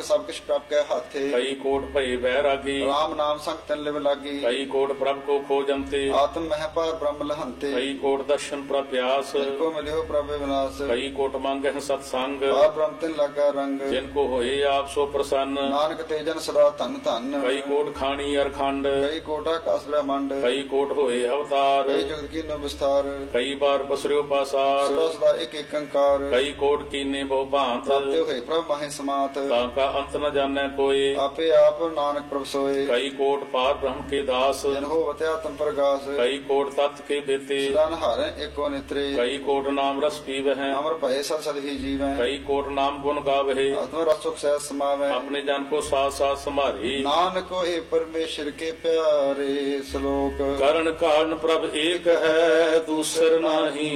ਪ੍ਰਭ ਕੈ ਹਾਥੇ ਕਈ ਕੋਟ ਭਏ ਬੈਰਾਗੀ ਰਾਮ ਨਾਮ ਸੰਗ ਤਨ ਲਿਵ ਲਾਗੀ ਕਈ ਕੋਟ ਪ੍ਰਭ ਕੋ ਖੋਜੰਤੇ ਆਤਮ ਮਹਿ ਪਾਰ ਬ੍ਰਹਮ ਲਹੰਤੇ ਕਈ ਕੋਟ ਦਰਸ਼ਨ ਪ੍ਰਭ ਪਿਆਸ ਕੋ ਮਿਲਿਓ ਪ੍ਰਭ ਵਿਨਾਸ਼ ਕਈ ਕੋਟ ਮੰਗਹਿ ਸਤ ਸੰਗ ਪਾਰ ਬ੍ਰਹਮ ਤਿਨ ਲਾਗਾ ਰੰਗ ਜਿਨ ਕੋ ਹੋਏ ਆਪ ਸੋ ਪ੍ਰਸੰਨ ਨਾਨਕ ਤੇ ਜਨ ਸਦਾ ਧਨ ਧਨ ਕਈ ਕੋਟ ਖਾਣੀ ਅਰਖੰਡ ਕਈ ਕੋਟਾ ਕਾਸ ਬ੍ਰਹਮੰਡ ਕਈ ਕੋਟ ਹੋਏ ਅਵਤਾਰ ਕਈ ਜਗਤ ਕੀ ਨੋ ਵਿਸਤਾਰ ਕਈ ਬਾਰ ਬਸਰਿਓ ਪਾਸਾਰ ਸਦਾ ਸਦਾ ਇੱਕ ਇੱਕ ਅੰਕਾਰ ਕਈ ਕੋਟ ਕੀਨੇ ਬਹੁ ਭਾਂਤ ਤਾਤੇ ਹੋਏ ਪ੍ਰਭ ਮਾਹੇ ਸਮਾਤ ਤਾਂ ਕਾ ਅੰਤ ਨ ਜਾਣੈ ਕੋਏ ਆਪੇ ਆਪ ਨਾਨਕ ਪ੍ਰਭ ਸੋਏ ਕਈ ਕੋਟ ਪਾਰ ਬ੍ਰਹਮ ਕੇ ਦਾਸ ਜਨ ਹੋ ਵਤਿਆ ਤਮ ਪ੍ਰਗਾਸ ਕਈ ਕੋਟ ਤਤ ਕੇ ਬੇਤੇ ਸਦਾ ਨਹਾਰੈ ਏਕੋ ਨਿਤਰੇ ਕਈ ਕੋਟ ਨਾਮ ਰਸ ਪੀਵਹਿ ਅਮਰ ਭਏ ਸਦ ਸਦ ਹੀ ਜੀਵੈ ਕਈ ਕੋਟ ਨਾਮ ਗੁਣ ਗਾਵਹਿ ਆਤਮ ਰਸ ਸੁਖ ਸਹਿ ਸਮਾਵੈ ਆਪਣੇ ਜਨ ਕੋ ਸਾਥ ਸਾਥ ਸੰਭਾਰੀ ਨਾਨਕ ਹੋਏ ਪਰਮੇਸ਼ਰ ਕੇ ਪਿਆਰੇ ਸ਼ਲੋਕ ਕਰਨ ਕਾਰਨ ਪ੍ਰਭ ਏਕ ਹੈ ਦੂਸਰ ਨਾਹੀ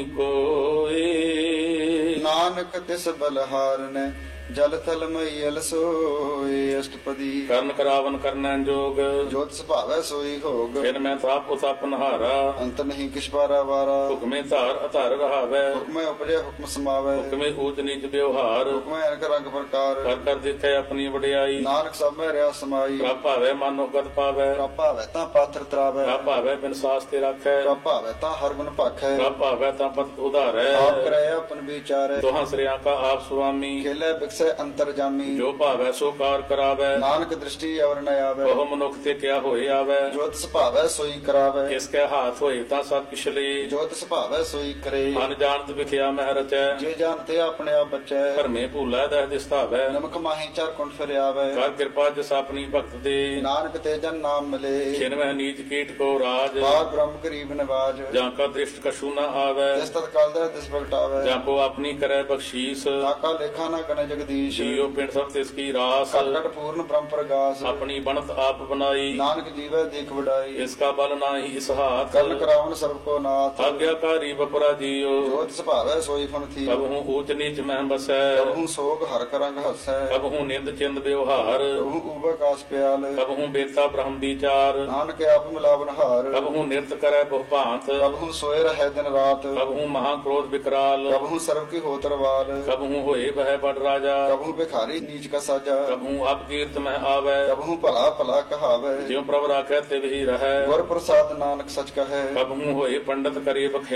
ਕੋਏ ਨਾਨਕ ਤਿਸ ਬਲਹਾਰਨ ਜਲ ਥਲ ਮਈਲ ਸੋਏ ਅਸ਼ਟਪਦੀ ਕਰਨ ਕਰਾਵਨ ਕਰਨੈ ਜੋਗ ਜੋਤ ਸੁਭਾਵੈ ਸੋਈ ਹੋਗ ਫਿਰ ਮੈਂ ਤਾਪ ਉਤਪ ਨਹਾਰਾ ਅੰਤ ਨਹੀਂ ਕਿਛ ਬਾਰਾ ਵਾਰਾ ਹੁਕਮੇ ਧਾਰ ਅਧਾਰ ਰਹਾਵੈ ਹੁਕਮੈ ਉਪਜੈ ਹੁਕਮ ਸਮਾਵੈ ਹੁਕਮੇ ਊਚ ਨੀਚ ਵਿਵਹਾਰ ਹੁਕਮੈ ਅਨਕ ਰੰਗ ਪ੍ਰਕਾਰ ਕਰ ਕਰ ਦੇਖੈ ਆਪਣੀ ਵਡਿਆਈ ਨਾਨਕ ਸਭ ਮੈਂ ਰਿਆ ਸਮਾਈ ਪ੍ਰਭ ਭਾਵੈ ਮਨ ਉਗਤ ਪਾਵੈ ਪ੍ਰਭ ਭਾਵੈ ਤਾਂ ਪਾਤਰ ਤਰਾਵੈ ਪ੍ਰਭ ਭਾਵੈ ਬਿਨ ਸਾਸ ਤੇ ਰੱਖੈ ਪ੍ਰਭ ਭਾਵੈ ਤਾਂ ਹਰ ਗੁਣ ਭਾਖੈ ਪ੍ਰਭ ਭਾਵੈ ਤਾਂ ਪਤ ਉਧਾਰੈ ਆਪ ਕਰੈ ਆਪਨ ਵਿਚਾਰੈ ਦੋਹਾਂ ਸ੍ਰਿਆਂ ਕਾ ਆਪ ਸੁਆਮੀ ਖੇਲੇ ਬਿਕਸੈ ਅੰਤਰ ਜਾਮੀ ਜੋ ਭਾਵੈ ਸੋ ਕਾਰ ਕਰਾਵੈ ਨਾਨਕ ਦ੍ਰਿਸ਼ਟੀ ਅਵਰ ਨ ਆਵੈ ਉਹ ਮਨੁੱਖ ਤੇ ਕਿਆ ਹੋਏ ਆਵੈ ਜੋਤ ਸੁਭਾਵੈ ਸੋਈ ਕਰਾਵੈ ਕਿਸ ਕੈ ਹਾਥ ਹੋਏ ਤਾਂ ਸਭ ਕਿਛ ਲੇ ਜੋਤ ਸੁਭਾਵੈ ਸੋਈ ਕਰੇ ਮਨ ਜਾਣਤ ਵਿਖਿਆ ਮਹਿ ਰਚੈ ਜੇ ਜਾਣਤੇ ਆਪਣੇ ਆਪ ਬਚੈ ਭਰਮੇ ਭੂਲਾ ਦਹਿ ਦਿਸਤਾਵੈ ਨਮਕ ਮਾਹੀ ਚਾਰ ਕੁੰਡ ਫਿਰ ਆਵੈ ਕਰ ਕਿਰਪਾ ਜਿਸ ਆਪਣੀ ਭਗਤ ਦੇ ਨਾਨਕ ਤੇ ਜਨ ਨਾਮ ਮਿਲੇ ਖਿਨ ਮਹਿ ਨੀਚ ਕੀਟ ਕੋ ਰਾਜ ਬਾਰ ਬ੍ਰਹਮ ਗਰੀਬ ਨਿਵਾਜ ਜਾਂ ਕਾ ਦ੍ਰਿਸ਼ਟ ਕਛੂ ਨ ਆਵੈ ਜਿਸ ਤਤ ਕਾਲ ਦਾ ਦਿਸ ਪ੍ਰਗਟਾਵੈ ਜਾਂ ਕੋ ਆਪਣੀ ਕਰੈ ਬਖਸ਼ੀਸ ਤਾਕਾ ਲੇਖਾ ਨਾ ਗਨ ਜਗਦੀਸ਼ ਜੀਉ ਪਿੰਡ ਸਭ ਤਿਸ ਕੀ ਰਾਸ ਕਟ ਪੂਰਨ ਬ੍ਰਹਮ ਪ੍ਰਗਾਸ ਆਪਣੀ ਬਣਤ ਆਪ ਬਣਾਈ ਨਾਨਕ ਜੀਵੈ ਦੇਖ ਵਡਾਈ ਇਸ ਕਾ ਬਲ ਨਾਹੀ ਇਸ ਹਾਥ ਕਰਨ ਕਰਾਵਨ ਸਰਬ ਕੋ ਨਾਥ ਆਗਿਆਕਾਰੀ ਬਪਰਾ ਜੀਉ ਜੋਤ ਸੁਭਾਵੈ ਸੋਈ ਫਨ ਥੀ ਕਬ ਹੂੰ ਊਚ ਨੀਚ ਮਹਿ ਬਸੈ ਕਬਹੂ ਸੋਗ ਹਰ ਕਰੰਗ ਹਸੈ ਕਬ ਹੂੰ ਨਿੰਦ ਚਿੰਦ ਵਿਵਹਾਰ ਕਬਹੂ ਉਬੈ ਕਾਸ ਪਿਆਲ ਕਬ ਹੂੰ ਬੇਤਾ ਬ੍ਰਹਮ ਵਿਚਾਰ ਨਾਨਕ ਆਪ ਮਿਲਾਵਨ ਹਾਰ ਕਬ ਹੂੰ ਨਿਰਤ ਕਰੈ ਬਹੁ ਭਾਂਤ ਕਬਹੂ ਸੋਏ ਰਹਿ ਦਿਨ ਰਾਤ ਕਬ ਹੂੰ ਮਹਾ ਕ੍ਰੋਧ ਵਿਕਰਾਲ ਕਬਹੂ ਸਰਬ ਕੀ ਹੋਤਰ ਵਾਲ ਕਬ ਹੂੰ ਹੋਏ ਬਹਿ ਬੜ ਰਾਜਾ ਕਬਹੂ ਭਿਖਾਰੀ ਨੀਚ ਕਾ ਸਾਜਾ ਕਬ ਹੂੰ ਅਬ ਕੀਰਤ ਮਹਿ ਆਵੈ ਕਬਹੂ ਭਲਾ ਭਲਾ ਕਹਾਵੈ ਜਿਉ ਪ੍ਰਭ ਰਾਖੈ ਤਿਵ ਹੀ ਰਹੈ ਗੁਰ ਪ੍ਰਸਾਦ ਨਾਨਕ ਸਚ ਕਹੈ ਕਬ ਹੂੰ ਹੋਏ ਪੰਡਤ ਕਰੇ ਬਖਿਆ